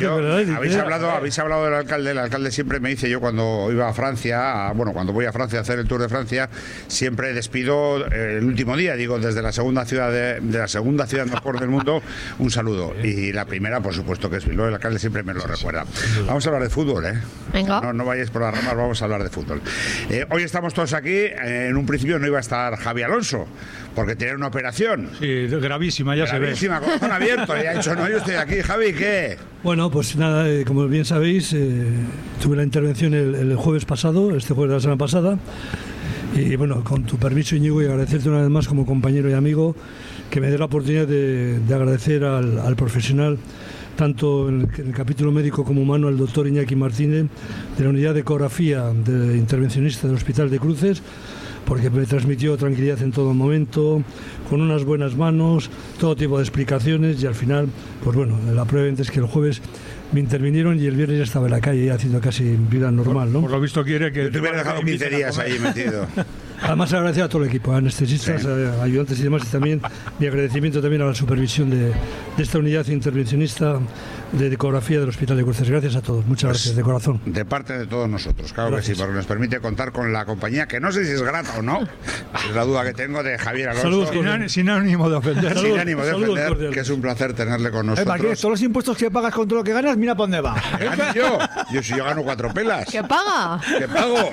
habéis hablado del alcalde. El alcalde siempre me dice, yo cuando iba a Francia, cuando voy a Francia a hacer el Tour de Francia, siempre despido el último día, digo, desde la segunda ciudad de la segunda ciudad mejor del mundo, un saludo. Y la primera, por supuesto, que es Bilbao. El alcalde siempre me lo recuerda. Vamos a hablar de fútbol, Venga. No vayáis por las ramas, vamos a hablar de fútbol. Hoy estamos todos aquí. En un principio no iba a estar Javi Alonso, porque tenía una operación. Sí, gravísima, ya se ve. Corazón abierto, y ha dicho, no, yo estoy aquí, Javi, ¿qué? Bueno, pues nada, como bien sabéis, tuve la intervención el jueves pasado, este jueves de la semana pasada, y bueno, con tu permiso, Íñigo, y agradecerte una vez más como compañero y amigo, que me dé la oportunidad de agradecer al profesional, tanto en el capítulo médico como humano, al doctor Iñaki Martínez, de la unidad de ecografía de intervencionista del Hospital de Cruces, porque me transmitió tranquilidad en todo momento, con unas buenas manos, todo tipo de explicaciones, y al final, pues bueno, la prueba es que el jueves me intervinieron y el viernes ya estaba en la calle haciendo casi vida normal, ¿no? Por lo visto quiere que te hubiera dejado 15 días ahí metido. Además, agradecer a todo el equipo, a anestesistas, sí, ayudantes y demás, y también mi agradecimiento también a la supervisión de esta unidad intervencionista de ecografía del Hospital de Cruces. Gracias a todos, muchas gracias, de corazón. De parte de todos nosotros, claro gracias. Que sí, porque nos permite contar con la compañía, que no sé si es grata o no, es la duda que tengo, de Javier Alonso. Saludos, sin ánimo de ofender. Sin ánimo de ofender, que es un placer tenerle con nosotros. ¿Para qué? Todos los impuestos que pagas con todo lo que ganas, mira para dónde va. Yo si yo gano 4 pelas. ¿Qué paga? ¿Qué pago?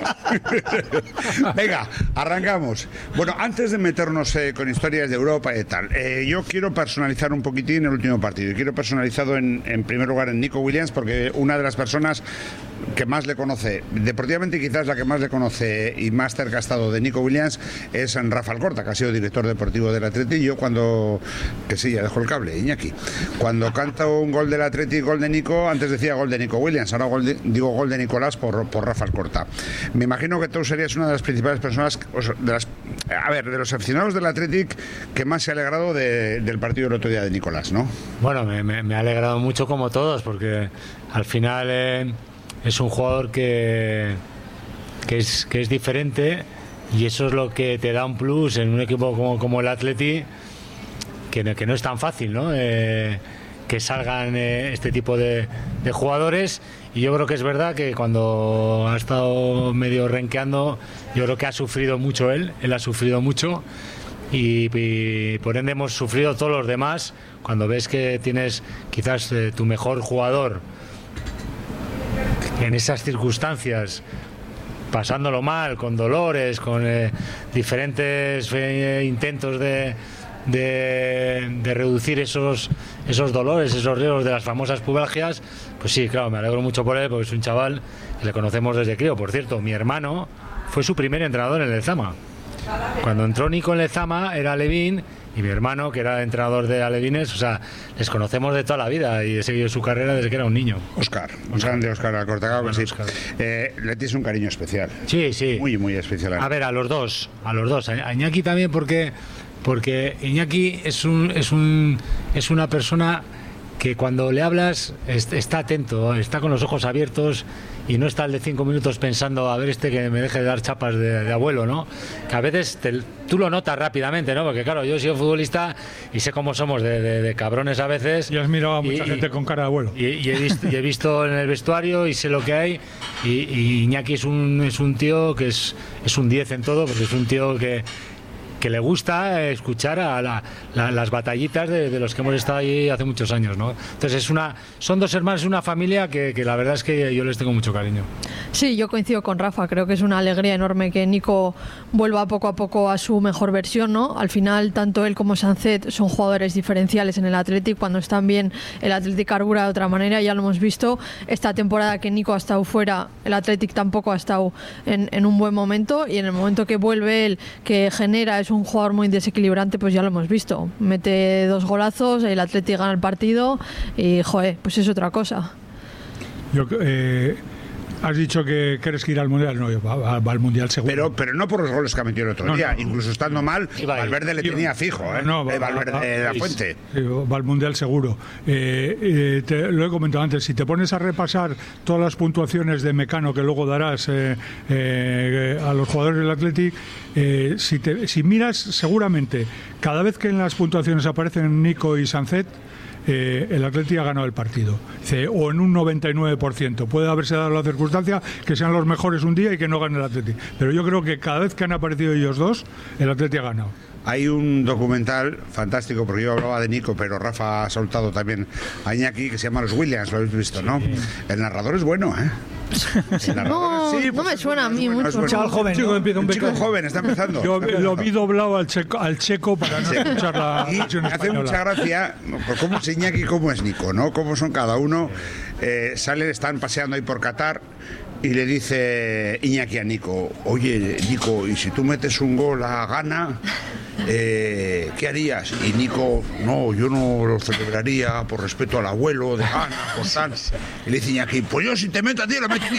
Venga, arrancamos. Bueno, antes de meternos con historias de Europa y tal, yo quiero personalizar un poquitín el último partido. Y quiero personalizado en primer lugar en Nico Williams, porque una de las personas que más le conoce, deportivamente quizás la que más le conoce y más cerca ha estado de Nico Williams, es en Rafa Alcorta, que ha sido director deportivo del Atleti. Yo cuando, que sí, ya dejo el cable, Iñaki, cuando canto un gol del Atleti, gol de Nico, antes decía gol de Nico Williams, ahora digo gol de Nicolás por Rafa Alcorta. Me imagino que tú serías una de las principales personas, de los aficionados del Athletic, que más se ha alegrado del partido del otro día de Nicolás, ¿no? Bueno, me ha alegrado mucho como todos, porque al final es un jugador que es diferente, y eso es lo que te da un plus en un equipo como el Athletic, que no es tan fácil, ¿no? Que salgan este tipo de jugadores. Y yo creo que es verdad que cuando ha estado medio renqueando, yo creo que ha sufrido mucho él ha sufrido mucho, y por ende hemos sufrido todos los demás. Cuando ves que tienes quizás tu mejor jugador en esas circunstancias, pasándolo mal, con dolores, con diferentes intentos de reducir esos dolores, esos riesgos de las famosas pubalgias, pues sí, claro, me alegro mucho por él, porque es un chaval que le conocemos desde crío. Por cierto, mi hermano fue su primer entrenador en el Lezama. Cuando entró Nico en Lezama era Alevín, y mi hermano, que era entrenador de alevines, o sea, les conocemos de toda la vida y he seguido su carrera desde que era un niño. Óscar, un grande Óscar Alcorta, claro que sí. Le tienes un cariño especial. Sí. Muy, muy especial. A ver, a los dos. A Iñaki también, porque Iñaki es una persona que cuando le hablas está atento, está con los ojos abiertos, y no está el de 5 minutos pensando a ver que me deje de dar chapas de abuelo, ¿no? Que a veces tú lo notas rápidamente, ¿no? Porque claro, yo he sido futbolista y sé cómo somos de cabrones a veces. Y has mirado a mucha gente con cara de abuelo. Y he visto en el vestuario y sé lo que hay. Y Iñaki es un tío que es un 10 en todo, porque es un tío que le gusta escuchar a las batallitas de los que hemos estado ahí hace muchos años, ¿no? Entonces son dos hermanos, es una familia que la verdad es que yo les tengo mucho cariño. Sí, yo coincido con Rafa, creo que es una alegría enorme que Nico vuelva poco a poco a su mejor versión, ¿no? Al final, tanto él como Sancet son jugadores diferenciales en el Athletic. Cuando están bien, el Athletic carbura de otra manera, ya lo hemos visto. Esta temporada que Nico ha estado fuera, el Athletic tampoco ha estado en un buen momento, y en el momento que vuelve él, que genera, es un jugador muy desequilibrante, pues ya lo hemos visto. Mete 2 golazos, el Athletic gana el partido y, joder, pues es otra cosa. Has dicho que quieres ir al Mundial. No, va al Mundial seguro. Pero no por los goles que ha metido el otro día. Incluso estando mal, Valverde le tenía fijo, Valverde de la Fuente. Sí, va al Mundial seguro. Lo he comentado antes. Si te pones a repasar todas las puntuaciones de Mecano que luego darás a los jugadores del Athletic, si miras, seguramente cada vez que en las puntuaciones aparecen Nico y Sancet, el Athletic ha ganado el partido, o en un 99%. Puede haberse dado la circunstancia que sean los mejores un día y que no gane el Athletic, pero yo creo que cada vez que han aparecido ellos dos, el Athletic ha ganado. Hay un documental fantástico, porque yo hablaba de Nico, pero Rafa ha soltado también a Iñaki, que se llama Los Williams, lo habéis visto, ¿no? El narrador es bueno, No me suena a mí mucho. Un chaval joven, un chico joven, está empezando. Yo lo vi doblado al checo para no escuchar la versión española. Hace mucha gracia cómo es Iñaki y cómo es Nico, ¿no? Cómo son cada uno. Están paseando ahí por Qatar, y le dice Iñaki a Nico: oye, Nico, ¿y si tú metes un gol a Ghana? ¿qué harías? Y Nico, no, yo no lo celebraría por respeto al abuelo de Ana, por tal. Y le dice Iñaki, pues yo si te meto a ti, lo metería.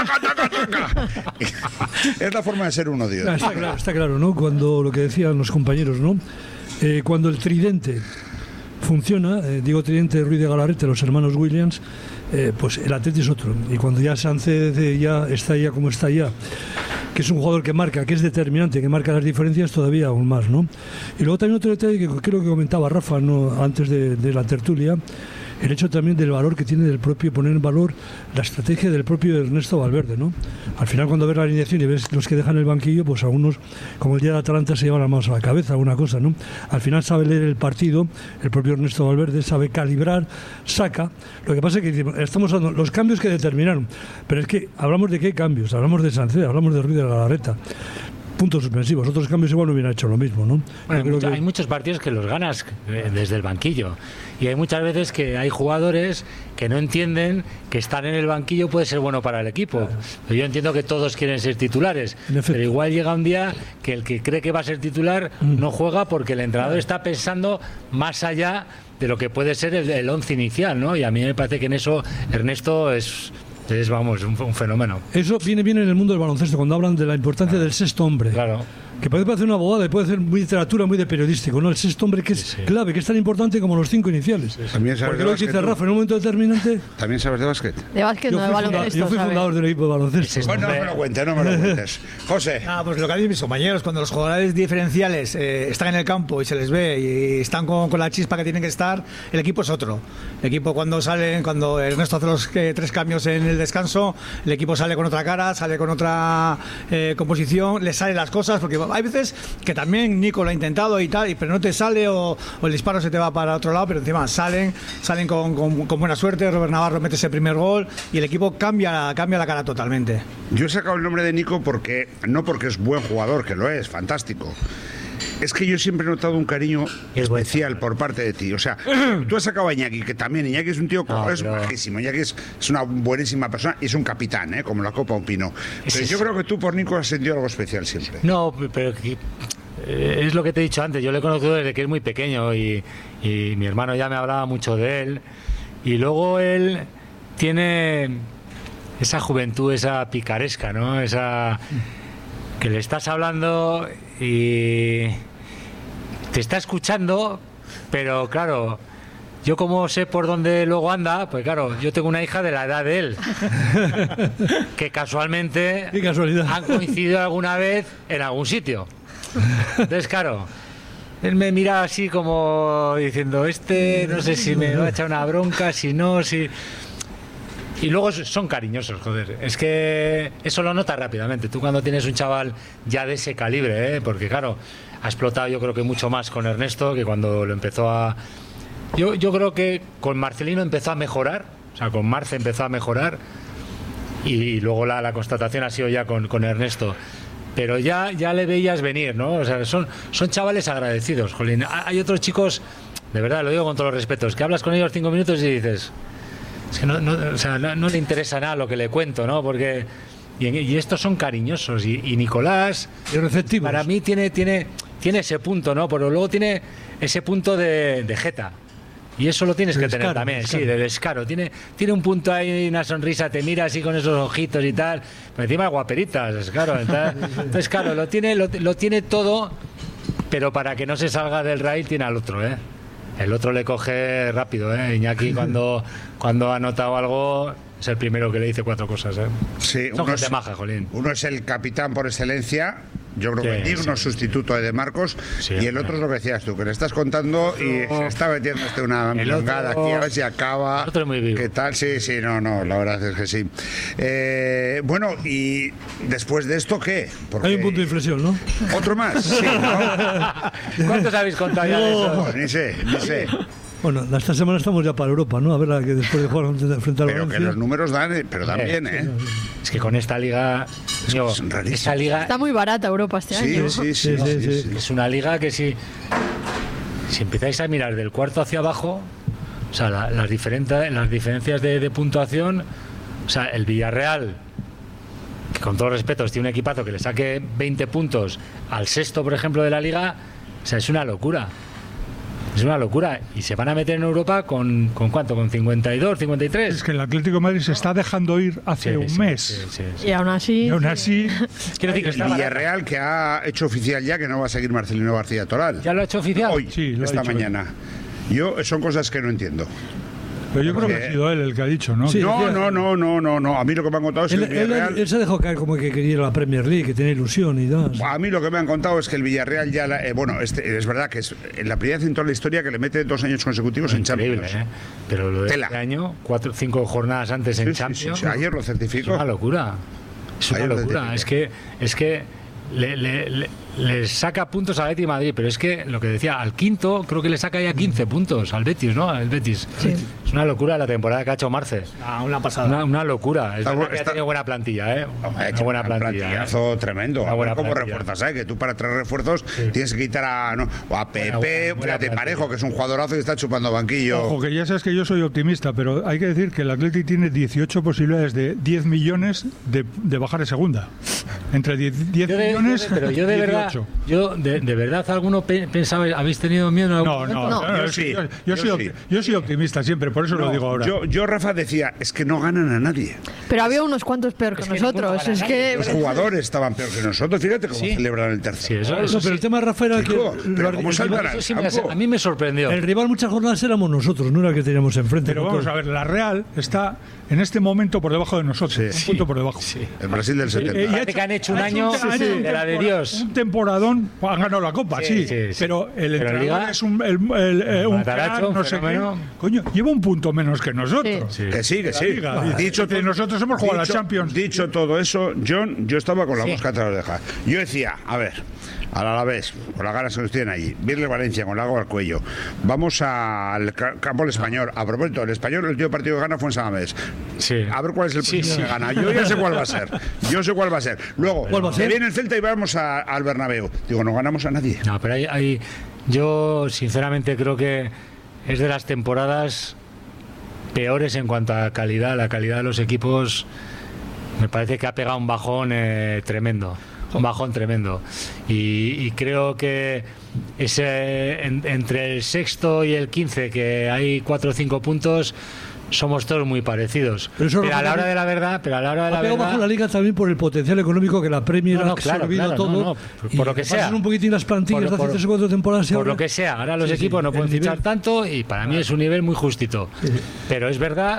Es la forma de ser uno, Dios. Está claro, ¿no? Cuando lo que decían los compañeros, ¿no? Cuando el tridente funciona, digo tridente, Ruiz de Galarreta, los hermanos Williams, pues el Atleti es otro. Y cuando ya Sánchez ya está ya como está ya, que es un jugador que marca, que es determinante, que marca las diferencias, todavía aún más, ¿no? Y luego también otro detalle que creo que comentaba Rafa, ¿no?, antes de la tertulia, el hecho también del valor que tiene del propio, poner en valor la estrategia del propio Ernesto Valverde, ¿no? Al final, cuando ves la alineación y ves los que dejan el banquillo, pues algunos, como el día de Atalanta, se llevan las manos a la cabeza, alguna cosa, ¿no? Al final sabe leer el partido, el propio Ernesto Valverde sabe calibrar, saca. Lo que pasa es que estamos hablando los cambios que determinaron, pero es que hablamos de qué cambios, hablamos de Sánchez, hablamos de Ruiz de Galarreta. Puntos suspensivos, otros cambios igual no hubieran hecho lo mismo, ¿no? Bueno, hay muchos partidos que los ganas desde el banquillo y hay muchas veces que hay jugadores que no entienden que estar en el banquillo puede ser bueno para el equipo. Claro. Yo entiendo que todos quieren ser titulares, pero igual llega un día que el que cree que va a ser titular no juega porque el entrenador está pensando más allá de lo que puede ser el once inicial, ¿no? Y a mí me parece que en eso Ernesto es vamos, un fenómeno. Eso viene bien en el mundo del baloncesto, cuando hablan de la importancia del sexto hombre. Claro. Que puede parecer una bobada, puede ser muy literatura, muy de periodístico, ¿no? El sexto hombre que es clave, que es tan importante como los 5 iniciales. También sabes porque lo que dice Rafa, en un momento determinante... ¿También sabes de básquet? De básquet, no de baloncesto. Yo fui fundador del equipo de baloncesto. Bueno, no me lo cuentes, no me lo cuentes. José. Pues lo que han dicho mis compañeros, cuando los jugadores diferenciales están en el campo y se les ve y están con la chispa que tienen que estar, el equipo es otro. El equipo cuando Ernesto hace los 3 cambios en el descanso, el equipo sale con otra cara, sale con otra composición, le salen las cosas, porque hay veces que también Nico lo ha intentado y tal, pero no te sale o el disparo se te va para otro lado, pero encima salen con buena suerte. Robert Navarro mete ese primer gol y el equipo cambia la cara totalmente. Yo he sacado el nombre de Nico no porque es buen jugador, que lo es, fantástico. Es que yo siempre he notado un cariño especial por parte de ti. O sea, tú has sacado a Iñaki, que también Iñaki es un tío es bajísimo. Iñaki es una buenísima persona y es un capitán, como la Copa un Pino. Pero yo creo que tú por Nico has sentido algo especial siempre. No, pero es lo que te he dicho antes. Yo le conozco desde que es muy pequeño y mi hermano ya me hablaba mucho de él. Y luego él tiene esa juventud, esa picaresca, ¿no? Esa que le estás hablando y te está escuchando, pero claro, yo como sé por dónde luego anda, pues claro, yo tengo una hija de la edad de él, que casualmente han coincidido alguna vez en algún sitio. Entonces, claro, él me mira así como diciendo, no sé si me va a echar una bronca, si no, si... Y luego son cariñosos, joder. Es que eso lo notas rápidamente. Tú cuando tienes un chaval ya de ese calibre, porque claro, ha explotado yo creo que mucho más con Ernesto que cuando lo empezó a... Yo creo que con Marcelino empezó a mejorar, o sea, con Marce empezó a mejorar y luego la constatación ha sido ya con Ernesto. Pero ya le veías venir, ¿no? O sea, son chavales agradecidos, jolín. Hay otros chicos, de verdad, lo digo con todos los respetos, que hablas con ellos 5 minutos y dices... Es que no le interesa nada lo que le cuento, ¿no? Porque y estos son cariñosos y Nicolás y receptivos. Para mí tiene ese punto, ¿no? Pero luego tiene ese punto de jeta. Y eso lo tienes que tener también, sí, de descaro. Tiene un punto ahí, una sonrisa, te mira así con esos ojitos y tal. Pero encima guaperitas, claro. Entonces, claro, lo tiene todo, pero para que no se salga del rail tiene al otro, ¿eh? El otro le coge rápido, ¿eh? Iñaki cuando ha notado algo es el primero que le dice 4 cosas, ¿eh? Sí, son gente maja, jolín. Uno es el capitán por excelencia, yo creo que digno sustituto de Marcos, y el otro es lo que decías tú, que le estás contando y se está metiendo una milongada aquí, a ver si acaba. El otro es muy vivo. ¿Qué tal? Sí, no, la verdad es que sí. Bueno, y después de esto, ¿qué? Porque... Hay un punto de inflexión, ¿no? ¿Otro más? Sí, ¿no? ¿Cuántos habéis contado ya de eso? Ni sé. Bueno, esta semana estamos ya para Europa, ¿no? A ver la que después de jugar frente al Valencia. Que los números dan bien, ¿eh? Es que con esta liga... esta liga está muy barata Europa este año. Sí. Es una liga que si empezáis a mirar del cuarto hacia abajo, o sea, las diferencias de puntuación, o sea, el Villarreal, que con todos los respetos tiene un equipazo que le saque 20 puntos al sexto, por ejemplo, de la liga, O sea, es una locura. Es una locura. Y se van a meter en Europa ¿con cuánto? ¿Con 52, 53? Es que el Atlético de Madrid se está dejando ir hace un mes. Y aún así... Quiero decir que el Villarreal, que ha hecho oficial ya que no va a seguir Marcelino García Toral. ¿Ya lo ha hecho oficial? Hoy, esta mañana. Son cosas que no entiendo. Pero yo creo que ha sido él el que ha dicho, ¿no? Sí, no. A mí lo que me han contado es que el Villarreal... Él se dejó caer como que quería ir a la Premier League, que tenía ilusión y demás. A mí lo que me han contado es que el Villarreal ya... es verdad que es la primera vez en toda la historia que le mete 2 años consecutivos en Champions. Pero lo de este año, 4 o 5 jornadas antes en Champions... Sí, ayer lo certificó. Es una locura. Es una locura. Es que le saca puntos al Betis de Madrid, pero es que lo que decía, al quinto creo que le saca ya 15 puntos al Betis, ¿no? Al Betis. Sí. Es una locura la temporada que ha hecho Marce. Una pasada. Una locura. Es verdad que ha tenido buena plantilla, ¿eh? Ha hecho una plantillazo tremendo. A ver cómo refuerzas, ¿sabes? Que tú para 3 refuerzos tienes que quitar a Pepe, de Parejo, que es un jugadorazo y está chupando banquillo. Ojo, que ya sabes que yo soy optimista, pero hay que decir que el Athletic tiene 18 posibilidades de 10 millones de bajar de segunda. Entre 10 millones pero yo de 18. Verdad, de verdad, ¿alguno pensaba, habéis tenido miedo? No, yo soy optimista siempre, por eso lo digo ahora. Yo, Rafa, decía, es que no ganan a nadie. Pero había unos cuantos peor que nosotros. Es que los jugadores estaban peor que nosotros. Fíjate cómo celebran el tercero. Sí, pero el tema de Rafa era que... ¿Cómo saltan al campo? A mí me sorprendió. El rival muchas jornadas éramos nosotros, no era el que teníamos enfrente. Pero vamos a ver, la Real está en este momento por debajo de nosotros. Un punto por debajo. El Brasil del 70. Que han hecho un año de la de Dios. Un temporadón, han ganado la Copa, pero el entrenador es un Mataracho, no sé qué. Coño, lleva un punto menos que nosotros. Que sí. Dicho que nosotros hemos jugado a la Champions. Dicho todo eso, John, yo estaba con la mosca atrás de la oreja. Yo decía, a ver, al Alavés, con las ganas que nos tienen allí, Virle Valencia con el agua al cuello, vamos al campo del Español. A propósito, el Español, el último partido que gana fue en San Mamés. A ver cuál es el próximo que gana. Yo ya sé cuál va a ser. Luego, se viene el Celta y vamos al Bernabéu. Digo, no ganamos a nadie. No, pero yo sinceramente creo que es de las temporadas peores en cuanto a calidad. La calidad de los equipos me parece que ha pegado un bajón tremendo. Un bajón tremendo. Y creo que entre el sexto y el 15, que hay 4 o 5 puntos, somos todos muy parecidos. Pero a la hora de la verdad, ha pegado bajo la liga también por el potencial económico que la Premier ha absorbido todo. Por lo que sea. Un poquitín las plantillas de hace 3 o 4 temporadas. Por lo que sea. Ahora los equipos no pueden fichar tanto y para mí es un nivel muy justito. Pero es verdad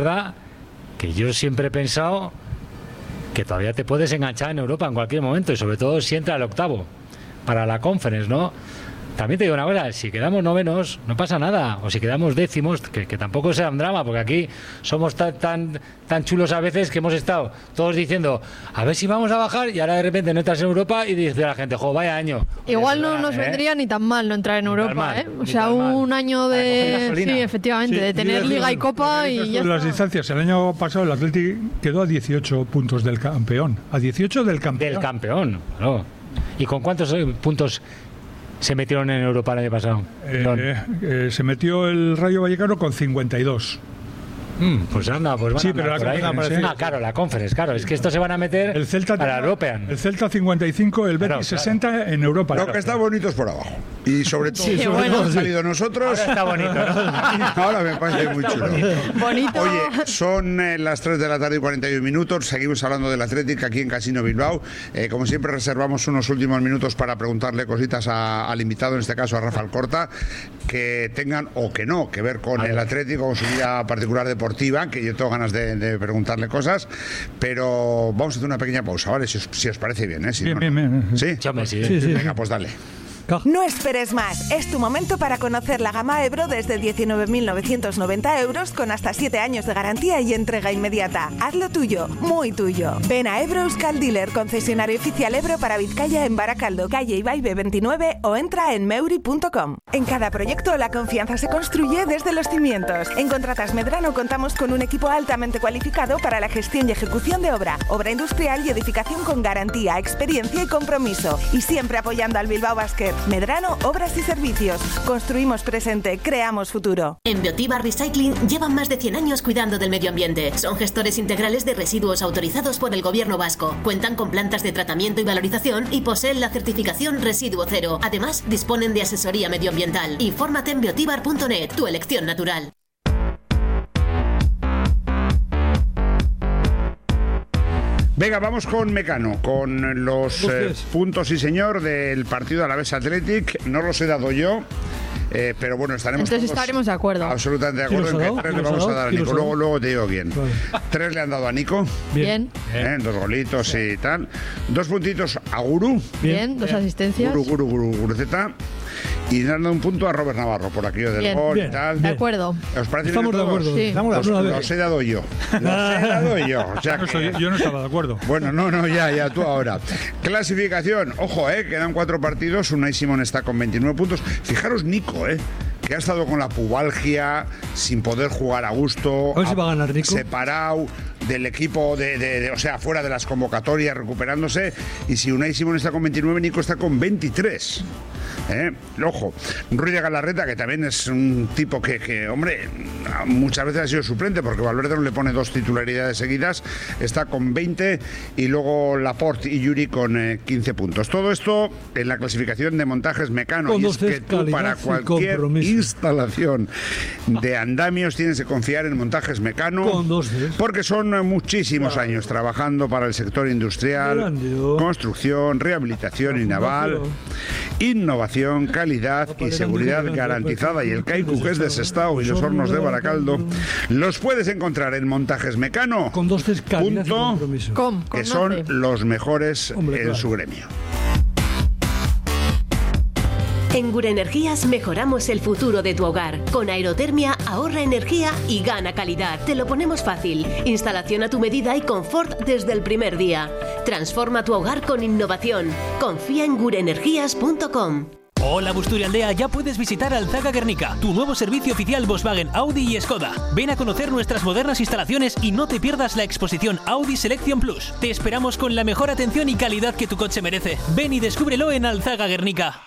que yo siempre he pensado que todavía te puedes enganchar en Europa en cualquier momento y sobre todo si entra el octavo para la Conference, ¿no? También te digo una cosa, si quedamos novenos no pasa nada, o si quedamos décimos, que tampoco sea un drama, porque aquí somos tan chulos a veces que hemos estado todos diciendo a ver si vamos a bajar y ahora de repente no entras en Europa y dice la gente, jo, vaya año. Igual no nos vendría ni tan mal no entrar en Europa, O sea, un año de... Sí, efectivamente, de tener Liga y Copa y ya las distancias, el año pasado el Athletic quedó a 18 puntos del campeón. A 18 del campeón. Del campeón, ¿no? ¿Y con cuántos puntos se metieron en Europa el año pasado? Se metió el Rayo Vallecano con 52. Pues anda, pues van sí, pero claro, la Conference, claro, es que estos se van a meter el Celta para European. El Celta 55, el Betis 60 en Europa. Lo que está bonito es por abajo. Y sobre todo, hemos salido nosotros. Ahora está bonito, ¿no? Ahora me parece muy chulo. Bonito. Oye, son las 3 de la tarde y 41 minutos. Seguimos hablando del Athletic aquí en Casino Bilbao. Como siempre, reservamos unos últimos minutos para preguntarle cositas al invitado, en este caso a Rafa Alcorta, que tengan o que no que ver con el Athletic o con su vida particular deportiva, que yo tengo ganas de preguntarle cosas, pero vamos a hacer una pequeña pausa, ¿vale? Si os parece bien, ¿eh? Bien. ¿Sí? Sí. Venga, pues dale. No esperes más. Es tu momento para conocer la gama Ebro desde 19.990 euros con hasta 7 años de garantía y entrega inmediata. Hazlo tuyo, muy tuyo. Ven a Ebro Euskal Dealer, concesionario oficial Ebro para Vizcaya en Baracaldo, calle Ibaibe 29 o entra en meuri.com. En cada proyecto la confianza se construye desde los cimientos. En Contratas Medrano contamos con un equipo altamente cualificado para la gestión y ejecución de obra industrial y edificación con garantía, experiencia y compromiso. Y siempre apoyando al Bilbao Basket. Medrano Obras y Servicios. Construimos presente, creamos futuro. En Biotiva Recycling llevan más de 100 años cuidando del medio ambiente. Son gestores integrales de residuos autorizados por el Gobierno vasco. Cuentan con plantas de tratamiento y valorización y poseen la certificación Residuo Cero. Además, disponen de asesoría medioambiental. Infórmate en biotibar.net, tu elección natural. Venga, vamos con Mecano, con los puntos y señor del partido Alavés Athletic. No los he dado yo. Pero bueno, entonces estaremos de acuerdo. Absolutamente de acuerdo en que 3 le vamos a dar a Nico. Luego te digo quién. Vale. 3 le han dado a Nico. Bien. 2 golitos y tal. 2 puntitos a Guru. Bien, 2 asistencias. Guruzeta. Y dando un punto a Robert Navarro por aquello del gol y tal. De acuerdo. ¿Os parece Estamos bien de acuerdo. Sí. Los he dado yo. O sea yo no estaba de acuerdo. Bueno, no, ya, tú ahora. Clasificación. Ojo, quedan 4 partidos. Unai Simón está con 29 puntos. Fijaros, Nico, que ha estado con la pubalgia, sin poder jugar a gusto. A ver si va a ganar Nico. Separado del equipo, o sea, fuera de las convocatorias, recuperándose. Y si Unai Simón está con 29, Nico está con 23. Ojo, Ruiz de Galarreta, que también es un tipo que, hombre, muchas veces ha sido suplente porque Valverde no le pone 2 titularidades seguidas, está con 20 y luego Laporte y Yuri con 15 puntos. Todo esto en la clasificación de montajes Mecano. Y es que tú para cualquier instalación de andamios tienes que confiar en montajes Mecano porque son muchísimos años trabajando para el sector industrial, construcción, rehabilitación y naval, innovación, calidad y seguridad garantizada. Y el Kaiku, que es de Sestao, y los hornos de Baracaldo, los puedes encontrar en Montajes Mecano, con 2 Cs calidad y compromiso. Que son los mejores en su gremio. En Gure Energías mejoramos el futuro de tu hogar. Con aerotermia ahorra energía y gana calidad. Te lo ponemos fácil. Instalación a tu medida y confort desde el primer día. Transforma tu hogar con innovación. Confía en gureenergías.com. Hola Busturialdea, ya puedes visitar Alzaga Guernica, tu nuevo servicio oficial Volkswagen, Audi y Skoda. Ven a conocer nuestras modernas instalaciones y no te pierdas la exposición Audi Selection Plus. Te esperamos con la mejor atención y calidad que tu coche merece. Ven y descúbrelo en Alzaga Guernica.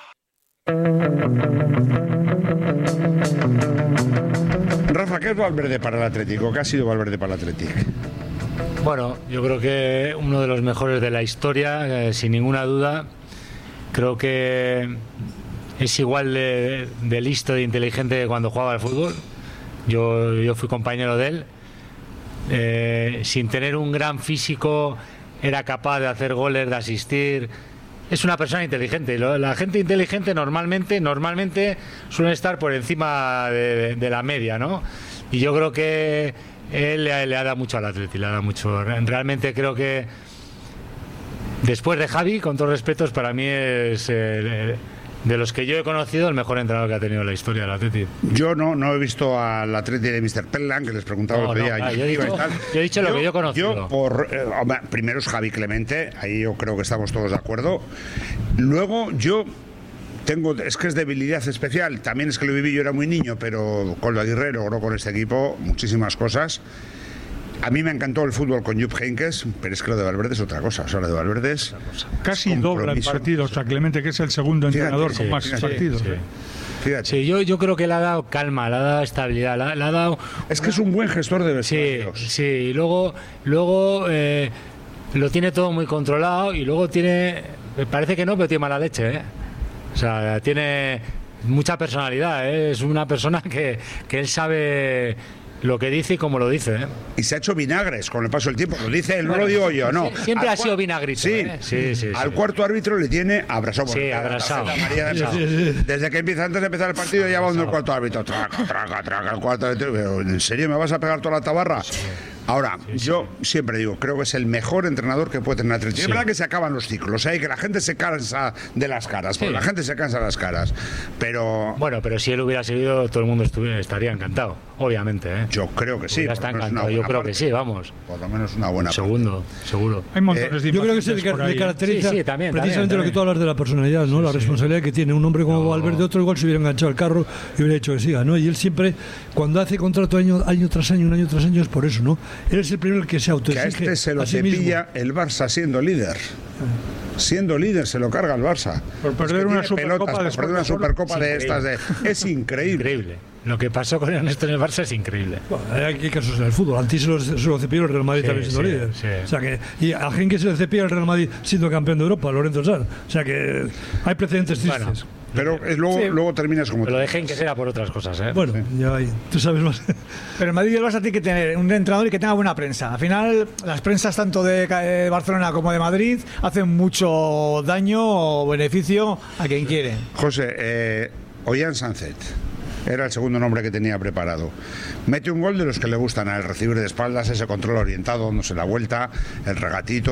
Rafa, ¿qué es Valverde para el Atlético? ¿Qué ha sido Valverde para el Atlético? Bueno, yo creo que uno de los mejores de la historia, sin ninguna duda. Creo que es igual de listo, de inteligente que cuando jugaba al fútbol. Yo fui compañero de él. Sin tener un gran físico, era capaz de hacer goles, de asistir. Es una persona inteligente. La gente inteligente normalmente suele estar por encima de la media, ¿no? Y yo creo que él le ha dado mucho al Atleti, le ha dado mucho. Realmente creo que después de Javi, con todos respetos, para mí es de los que yo he conocido el mejor entrenador que ha tenido la historia del Atleti. Yo no he visto al Atleti de Mr. Pellan, que les preguntaba el otro día. Yo he dicho lo que yo he conocido. Primero es Javi Clemente, ahí yo creo que estamos todos de acuerdo. Luego es que es debilidad especial, también es que lo viví, yo era muy niño, pero con lo Aguirre logró con este equipo muchísimas cosas. A mí me encantó el fútbol con Jupp Heynckes, pero es que lo de Valverde es otra cosa. O sea, lo de Valverde es casi dobla en partidos a Clemente, que es el segundo entrenador con más partidos. Fíjate. Sí, yo creo que le ha dado calma, le ha dado estabilidad, le ha dado... Es que es un buen gestor de vestuarios. Sí, y luego lo tiene todo muy controlado y luego parece que no, pero tiene mala leche, O sea, tiene mucha personalidad, Es una persona que él sabe lo que dice y cómo lo dice, Y se ha hecho vinagres con el paso del tiempo. Lo dice él, no lo digo yo, no. Siempre ha sido vinagrito. Sí. Al cuarto árbitro le tiene abrazado. Sí, abrazado. Desde que antes de empezar el partido ya va donde el cuarto árbitro. Traca, el cuarto árbitro. ¿En serio me vas a pegar toda la tabarra? Ahora, yo siempre digo, creo que es el mejor entrenador que puede tener Atlético. Es verdad que se acaban los ciclos, y que la gente se cansa de las caras, porque la gente se cansa de las caras. Pero... Bueno, pero si él hubiera seguido, todo el mundo estaría encantado, obviamente. Yo creo que sí. Ya está encantado, yo creo que sí, vamos. Por lo menos una buena seguro. Hay montones de yo creo que se le caracteriza precisamente lo que tú hablas de la personalidad, ¿no? La responsabilidad que tiene un hombre como Valverde, otro igual se hubiera enganchado al carro y hubiera hecho que siga, ¿no? Y él siempre, cuando hace contrato año tras año, es por eso, ¿no? Él es el primero que se autoexige. Que a este se lo cepilla el Barça siendo líder. Siendo líder se lo carga el Barça. Por perder una Supercopa de estas es increíble. Lo que pasó con Ernesto en el Barça es increíble. Bueno, hay casos en el fútbol. Antes se lo cepilló el Real Madrid también siendo líder. Sí. O sea que, y a Genque se le cepilla el Real Madrid siendo campeón de Europa, Lorenzo Sanz. O sea que hay precedentes tristes. Bueno, pero luego terminas como... Pero lo de Genque será por otras cosas, ¿eh? Bueno, ya hay, tú sabes más. Pero el Madrid y el Barça tiene que tener un entrenador y que tenga buena prensa. Al final, las prensas tanto de Barcelona como de Madrid hacen mucho daño o beneficio a quien quiere. José, Ollán Sánchez era el segundo nombre que tenía preparado. Mete un gol de los que le gustan, al recibir de espaldas, ese control orientado, dándose la vuelta, el regatito,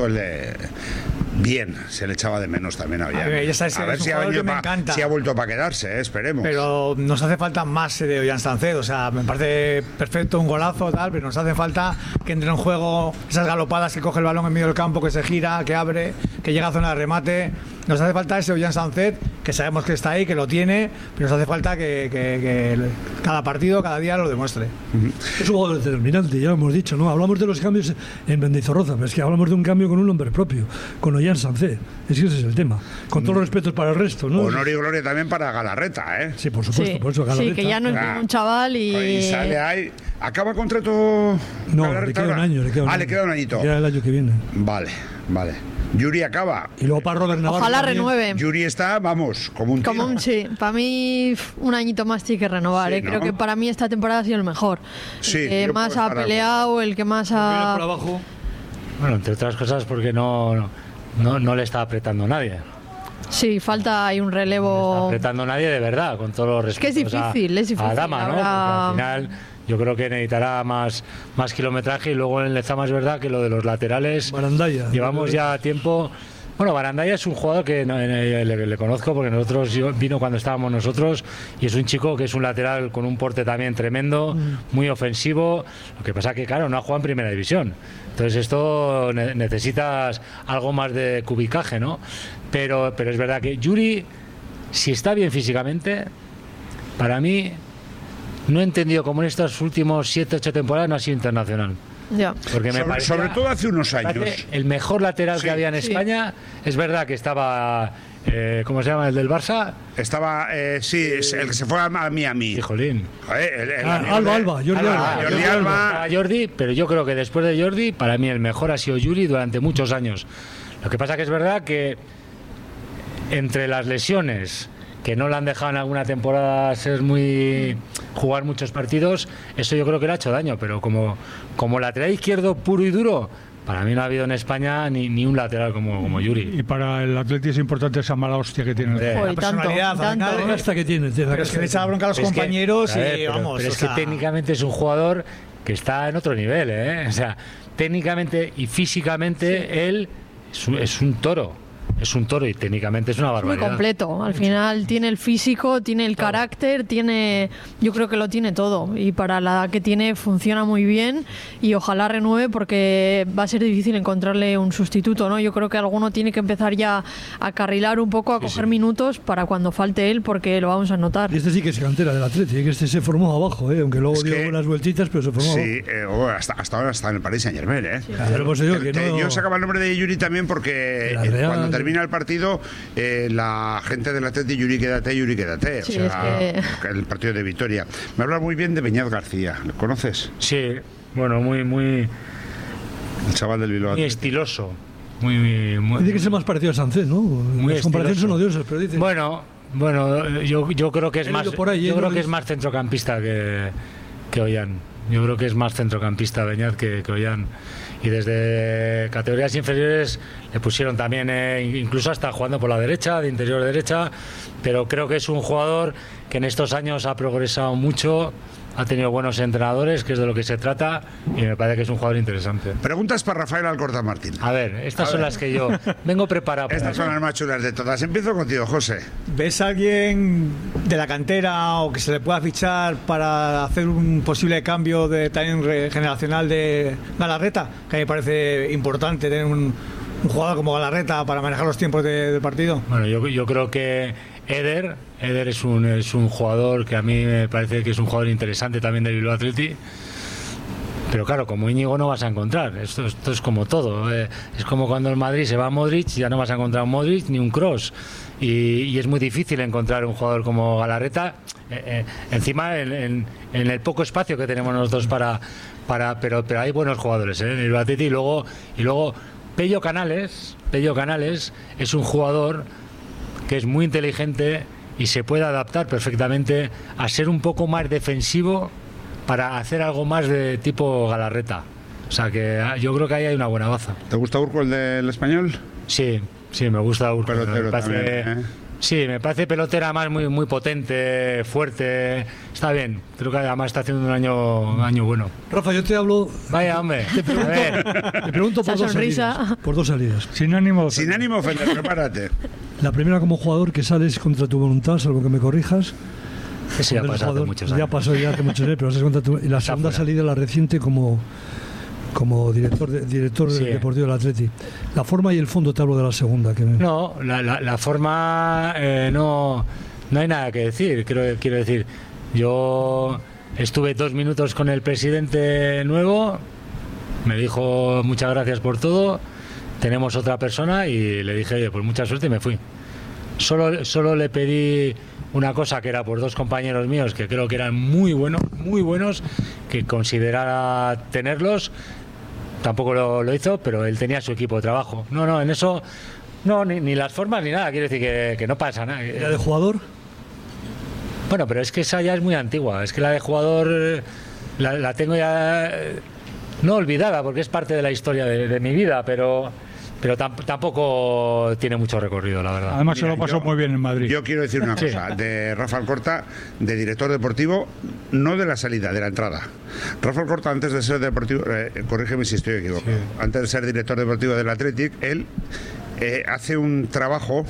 bien, se le echaba de menos también a Ollán. A ver si ha vuelto para quedarse, esperemos. Pero nos hace falta más de Ollán Sánchez, o sea, me parece perfecto, un golazo, tal, pero nos hace falta que entre en juego esas galopadas, que coge el balón en medio del campo, que se gira, que abre, que llega a zona de remate. Nos hace falta ese Ollán Sánchez, que sabemos que está ahí, que lo tiene, pero nos hace falta que cada partido, cada día lo demuestre. Es un jugador determinante, ya lo hemos dicho, ¿no? Hablamos de los cambios en Mendizorroza, pero es que hablamos de un cambio con un hombre propio, con Ollán Sánchez. Es que ese es el tema. Con todos los respetos para el resto, ¿no? Honor y gloria también para Galarreta, ¿eh? Sí, por supuesto, sí, por eso Galarreta. Sí, que ya no es un chaval y sale ahí. ¿Acaba contrato? No, Galarreta le queda un año. Le queda un añito. Ya el año que viene. Vale. Yuri acaba. Y luego para Robert Navarro. Ojalá también. renueve. Yuri está, vamos, como un tío. Sí, para mí un añito más tiene que renovar. Sí, Creo ¿no? que para mí esta temporada ha sido el mejor. Sí, el que más ha peleado, el que más ha... Por abajo. Bueno, entre otras cosas porque no le está apretando nadie. Sí, falta ahí un relevo. No está apretando nadie de verdad, con todos los respetos. Es que es difícil. A Dama, ¿no? Porque al final yo creo que necesitará más kilometraje, y luego en Lezama es verdad que lo de los laterales Barandaya, llevamos ya tiempo. Bueno, Barandaya es un jugador que le conozco porque vino cuando estábamos nosotros, y es un chico que es un lateral con un porte también tremendo, muy ofensivo. Lo que pasa que, claro, no ha jugado en primera división. Entonces esto necesitas algo más de cubicaje, ¿no? Pero es verdad que Yuri, si está bien físicamente, para mí no he entendido cómo en estos últimos 7-8 temporadas no ha sido internacional. Ya. Porque me parecía, sobre todo hace unos años, el mejor lateral que había en España. Es verdad que estaba ¿cómo se llama el del Barça? Estaba el que se fue a Miami. Híjolín. Jordi, pero yo creo que después de Jordi, para mí el mejor ha sido Yuri durante muchos años. Lo que pasa que es verdad que entre las lesiones, que no le han dejado en alguna temporada jugar muchos partidos, eso yo creo que le ha hecho daño, pero como lateral izquierdo puro y duro, para mí no ha habido en España ni un lateral como Yuri. Y para el Atleti es importante esa mala hostia que tiene. La personalidad, hasta que tiene. Pero es que le echa la bronca a los compañeros vamos. Pero es que técnicamente es un jugador que está en otro nivel, ¿eh? O sea, técnicamente y físicamente él es un toro. Es un toro y técnicamente es una barbaridad. Muy completo. Al final tiene el físico, tiene el carácter, yo creo que lo tiene todo. Y para la edad que tiene funciona muy bien, y ojalá renueve, porque va a ser difícil encontrarle un sustituto, ¿no? Yo creo que alguno tiene que empezar ya a carrilar un poco, a coger minutos para cuando falte él, porque lo vamos a notar. Y este sí que es cantera del Atleti, que este se formó abajo, aunque luego dio unas vueltitas, pero se formó abajo. Hasta ahora está en el Paris Saint-Germain, ¿eh? Sí. Claro, pues yo sacaba el nombre de Yuri también porque cuando termina el partido, la gente del Atleti, Yuri quédate. Sí, o sea, el partido de Vitoria. Me habla muy bien de Beñat García, ¿lo conoces? Sí, bueno, muy el chaval del Bilbao. Muy estiloso. Dice que es más parecido a Sánchez, ¿no? Las comparaciones son odiosas, pero dice. Bueno, yo creo que es más. Yo creo que es más centrocampista que Ollán. Yo creo que es más centrocampista Beñat que Ollán. Y desde categorías inferiores le pusieron también, incluso hasta jugando por la derecha, de interior derecha, pero creo que es un jugador que en estos años ha progresado mucho, ha tenido buenos entrenadores, que es de lo que se trata, y me parece que es un jugador interesante. Preguntas para Rafael Alcorta Martín. A ver, estas son las que yo vengo preparado. Estas son las más chulas de todas. Empiezo contigo, José. ¿Ves a alguien de la cantera o que se le pueda fichar para hacer un posible cambio también generacional de Galarreta? Que a mí me parece importante tener un jugador como Galarreta para manejar los tiempos del partido. Bueno, yo creo que Eder es un jugador que a mí me parece que es un jugador interesante también del Bilbao Athletic. Pero claro, como Íñigo no vas a encontrar. Esto es como todo. Es como cuando el Madrid se va a Modric, ya no vas a encontrar un Modric ni un Kroos. Y es muy difícil encontrar un jugador como Galarreta. Encima, en el poco espacio que tenemos nosotros pero hay buenos jugadores en el Atleti. Y luego Pello Canales es un jugador que es muy inteligente y se puede adaptar perfectamente a ser un poco más defensivo para hacer algo más de tipo Galarreta. O sea que yo creo que ahí hay una buena baza. ¿Te gusta Urco, el del Español? Sí, me gusta Urco. Pelotero también, Sí, me parece pelotera más muy potente, fuerte. Está bien, creo que además está haciendo un año bueno. Rafa, yo te hablo... Vaya, hombre. Te pregunto por dos salidas. Sin ánimo ofender, prepárate. La primera como jugador, que sales contra tu voluntad, salvo que me corrijas. Eso ya pasó hace muchos años. Ya pasó ya hace muchos años, pero sales contra tu... Y la segunda salida, la reciente, como director deportivo del Atleti. La forma y el fondo, te hablo de la segunda. No, la forma no hay nada que decir. Quiero decir, yo estuve 2 minutos con el presidente nuevo, me dijo muchas gracias por todo, tenemos otra persona, y le dije, oye, pues mucha suerte, y me fui. Solo le pedí una cosa, que era por 2 compañeros míos que creo que eran muy buenos, que considerara tenerlos. Tampoco lo hizo, pero él tenía su equipo de trabajo. No, en eso no, ni las formas ni nada. Quiero decir que no pasa nada. ¿La de jugador? Bueno, pero es que esa ya es muy antigua. Es que la de jugador la tengo ya no olvidada, porque es parte de la historia de mi vida, pero tampoco tiene mucho recorrido, la verdad. Además, se lo pasó muy bien en Madrid. Yo quiero decir una cosa, de Rafa Alcorta, de director deportivo, no de la salida, de la entrada. Rafa Alcorta, antes de ser deportivo, corrígeme si estoy equivocado, antes de ser director deportivo del Athletic, él hace un trabajo,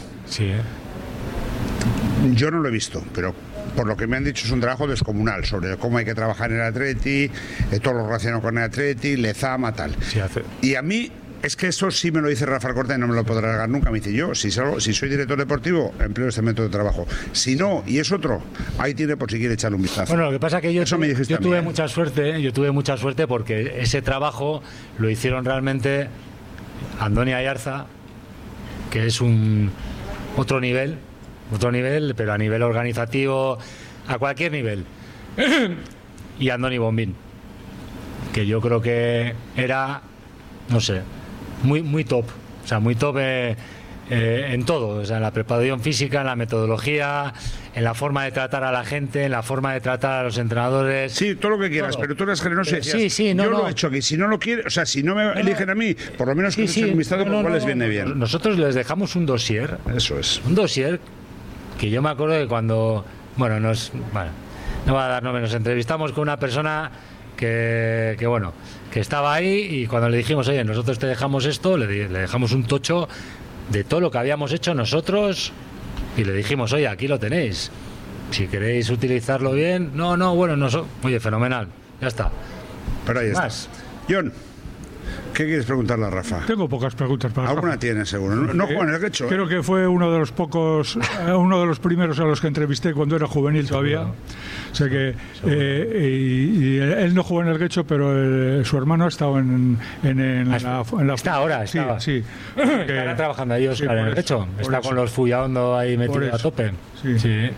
yo no lo he visto, pero por lo que me han dicho es un trabajo descomunal sobre cómo hay que trabajar en el Athletic, todo lo relacionado con el Athletic, Lezama, tal. Y a mí... Es que eso sí me lo dice Rafa Alcorta y no me lo podrá negar nunca. Me dice, yo, si soy director deportivo, empleo este método de trabajo. Si no, y es otro, ahí tiene por si quiere echarle un vistazo. Bueno, lo que pasa es que yo tuve mucha suerte porque ese trabajo lo hicieron realmente Andoni Ayarza, que es otro nivel, pero a nivel organizativo, a cualquier nivel. Y Andoni Bombín, que yo creo que era, no sé, muy top, o sea, muy top en todo, o sea, en la preparación física, en la metodología, en la forma de tratar a la gente, en la forma de tratar a los entrenadores. Sí, todo lo que quieras, pero tú eres generoso y decías, yo lo he hecho aquí, si no lo quiere, o sea, si no me eligen a mí, por lo menos que echen un vistazo por cuál les viene bien. Nosotros les dejamos un dossier. Eso es. Un dossier que yo me acuerdo de cuando, no va a dar nombre, nos entrevistamos con una persona que estaba ahí, y cuando le dijimos, oye, nosotros te dejamos esto, le dejamos un tocho de todo lo que habíamos hecho nosotros, y le dijimos, oye, aquí lo tenéis, si queréis utilizarlo bien. Oye, fenomenal, ya está. Pero ahí está. John, ¿qué quieres preguntarle a Rafa? Tengo pocas preguntas para Rafa. Alguna tiene, seguro. No Juan el Guecho. Creo que fue uno de los pocos, uno de los primeros a los que entrevisté cuando era juvenil todavía. O sea que y él no jugó en el Guecho, pero su hermano ha estado en la está ahora, estaba. Sí. Estará trabajando ahí Oscar en el Guecho. Está con los Fullaondo ahí metido a tope. Sí.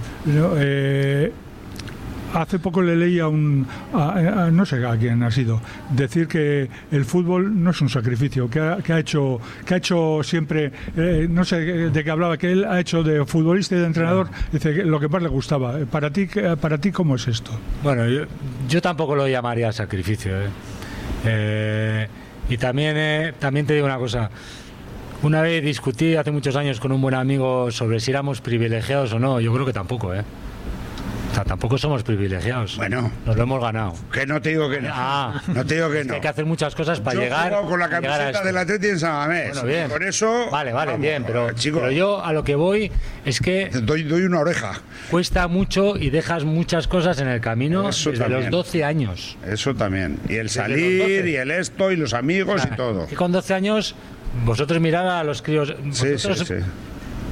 Hace poco le leí no sé a quién ha sido, decir que el fútbol no es un sacrificio, que ha hecho siempre, no sé de qué hablaba, que él ha hecho de futbolista y de entrenador, dice que lo que más le gustaba. Para ti ¿cómo es esto? Bueno, yo tampoco lo llamaría sacrificio. Y también te digo una cosa. Una vez discutí hace muchos años con un buen amigo sobre si éramos privilegiados o no. Yo creo que tampoco, O sea, tampoco somos privilegiados. Bueno, nos lo hemos ganado. Que no te digo que no. No te digo que no. Hay que hacer muchas cosas para llegar. Yo he jugado con la camiseta del Atleti en San Mamés. Bueno, bien. Con eso. Vale, bien, pero yo a lo que voy es que. Doy una oreja. Cuesta mucho y dejas muchas cosas en el camino desde los 12 años. Eso también. Y el salir, y el esto, y los amigos, y todo. Que con 12 años, vosotros mirad a los críos. Sí.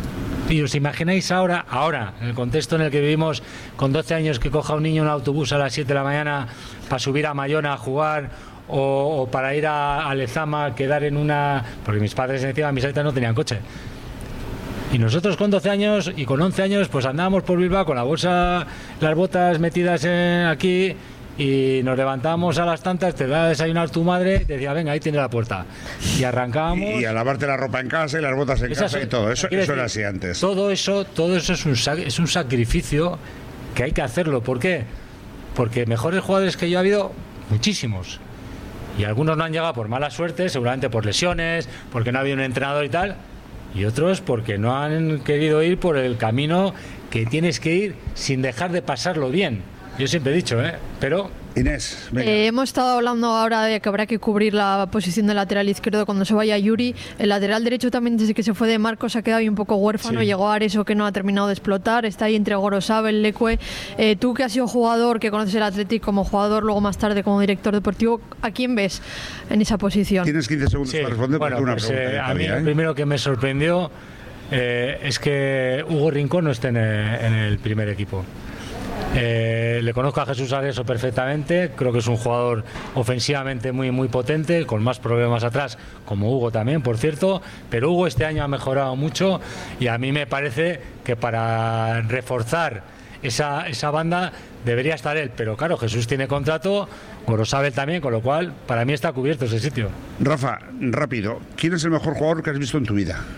Y os imagináis ahora, en el contexto en el que vivimos, con 12 años, que coja un niño un autobús a las 7 de la mañana para subir a Mayona a jugar, o para ir a Lezama, quedar en una... Porque mis padres encima, mis aitas no tenían coche. Y nosotros con 12 años y con 11 años pues andábamos por Bilbao con la bolsa, las botas metidas aquí, y nos levantábamos a las tantas, te da a desayunar tu madre, te decía, venga, ahí tiene la puerta. Y arrancábamos. Y a lavarte la ropa en casa y las botas en casa y todo. Eso era así antes. Todo eso es un sacrificio que hay que hacerlo. ¿Por qué? Porque mejores jugadores que yo ha habido muchísimos. Y algunos no han llegado por mala suerte, seguramente por lesiones, porque no ha habido un entrenador y tal. Y otros porque no han querido ir por el camino que tienes que ir sin dejar de pasarlo bien. Yo siempre he dicho, pero... Inés, venga. Hemos estado hablando ahora de que habrá que cubrir la posición de lateral izquierdo cuando se vaya Yuri. El lateral derecho también, desde que se fue de Marcos, ha quedado ahí un poco huérfano. Sí. Llegó Areso, que no ha terminado de explotar. Está ahí entre Gorosabel, Lecue. Tú, que has sido jugador, que conoces el Athletic como jugador, luego más tarde como director deportivo, ¿a quién ves en esa posición? Tienes 15 segundos para responder. Bueno, pues, a mí lo primero que me sorprendió es que Hugo Rincón no esté en el primer equipo. Le conozco a Jesús Areso perfectamente, creo que es un jugador ofensivamente muy muy potente, con más problemas atrás, como Hugo también, por cierto, pero Hugo este año ha mejorado mucho y a mí me parece que para reforzar esa banda debería estar él, pero claro, Jesús tiene contrato, Gorosabel también, con lo cual para mí está cubierto ese sitio. Rafa, rápido, ¿quién es el mejor jugador que has visto en tu vida?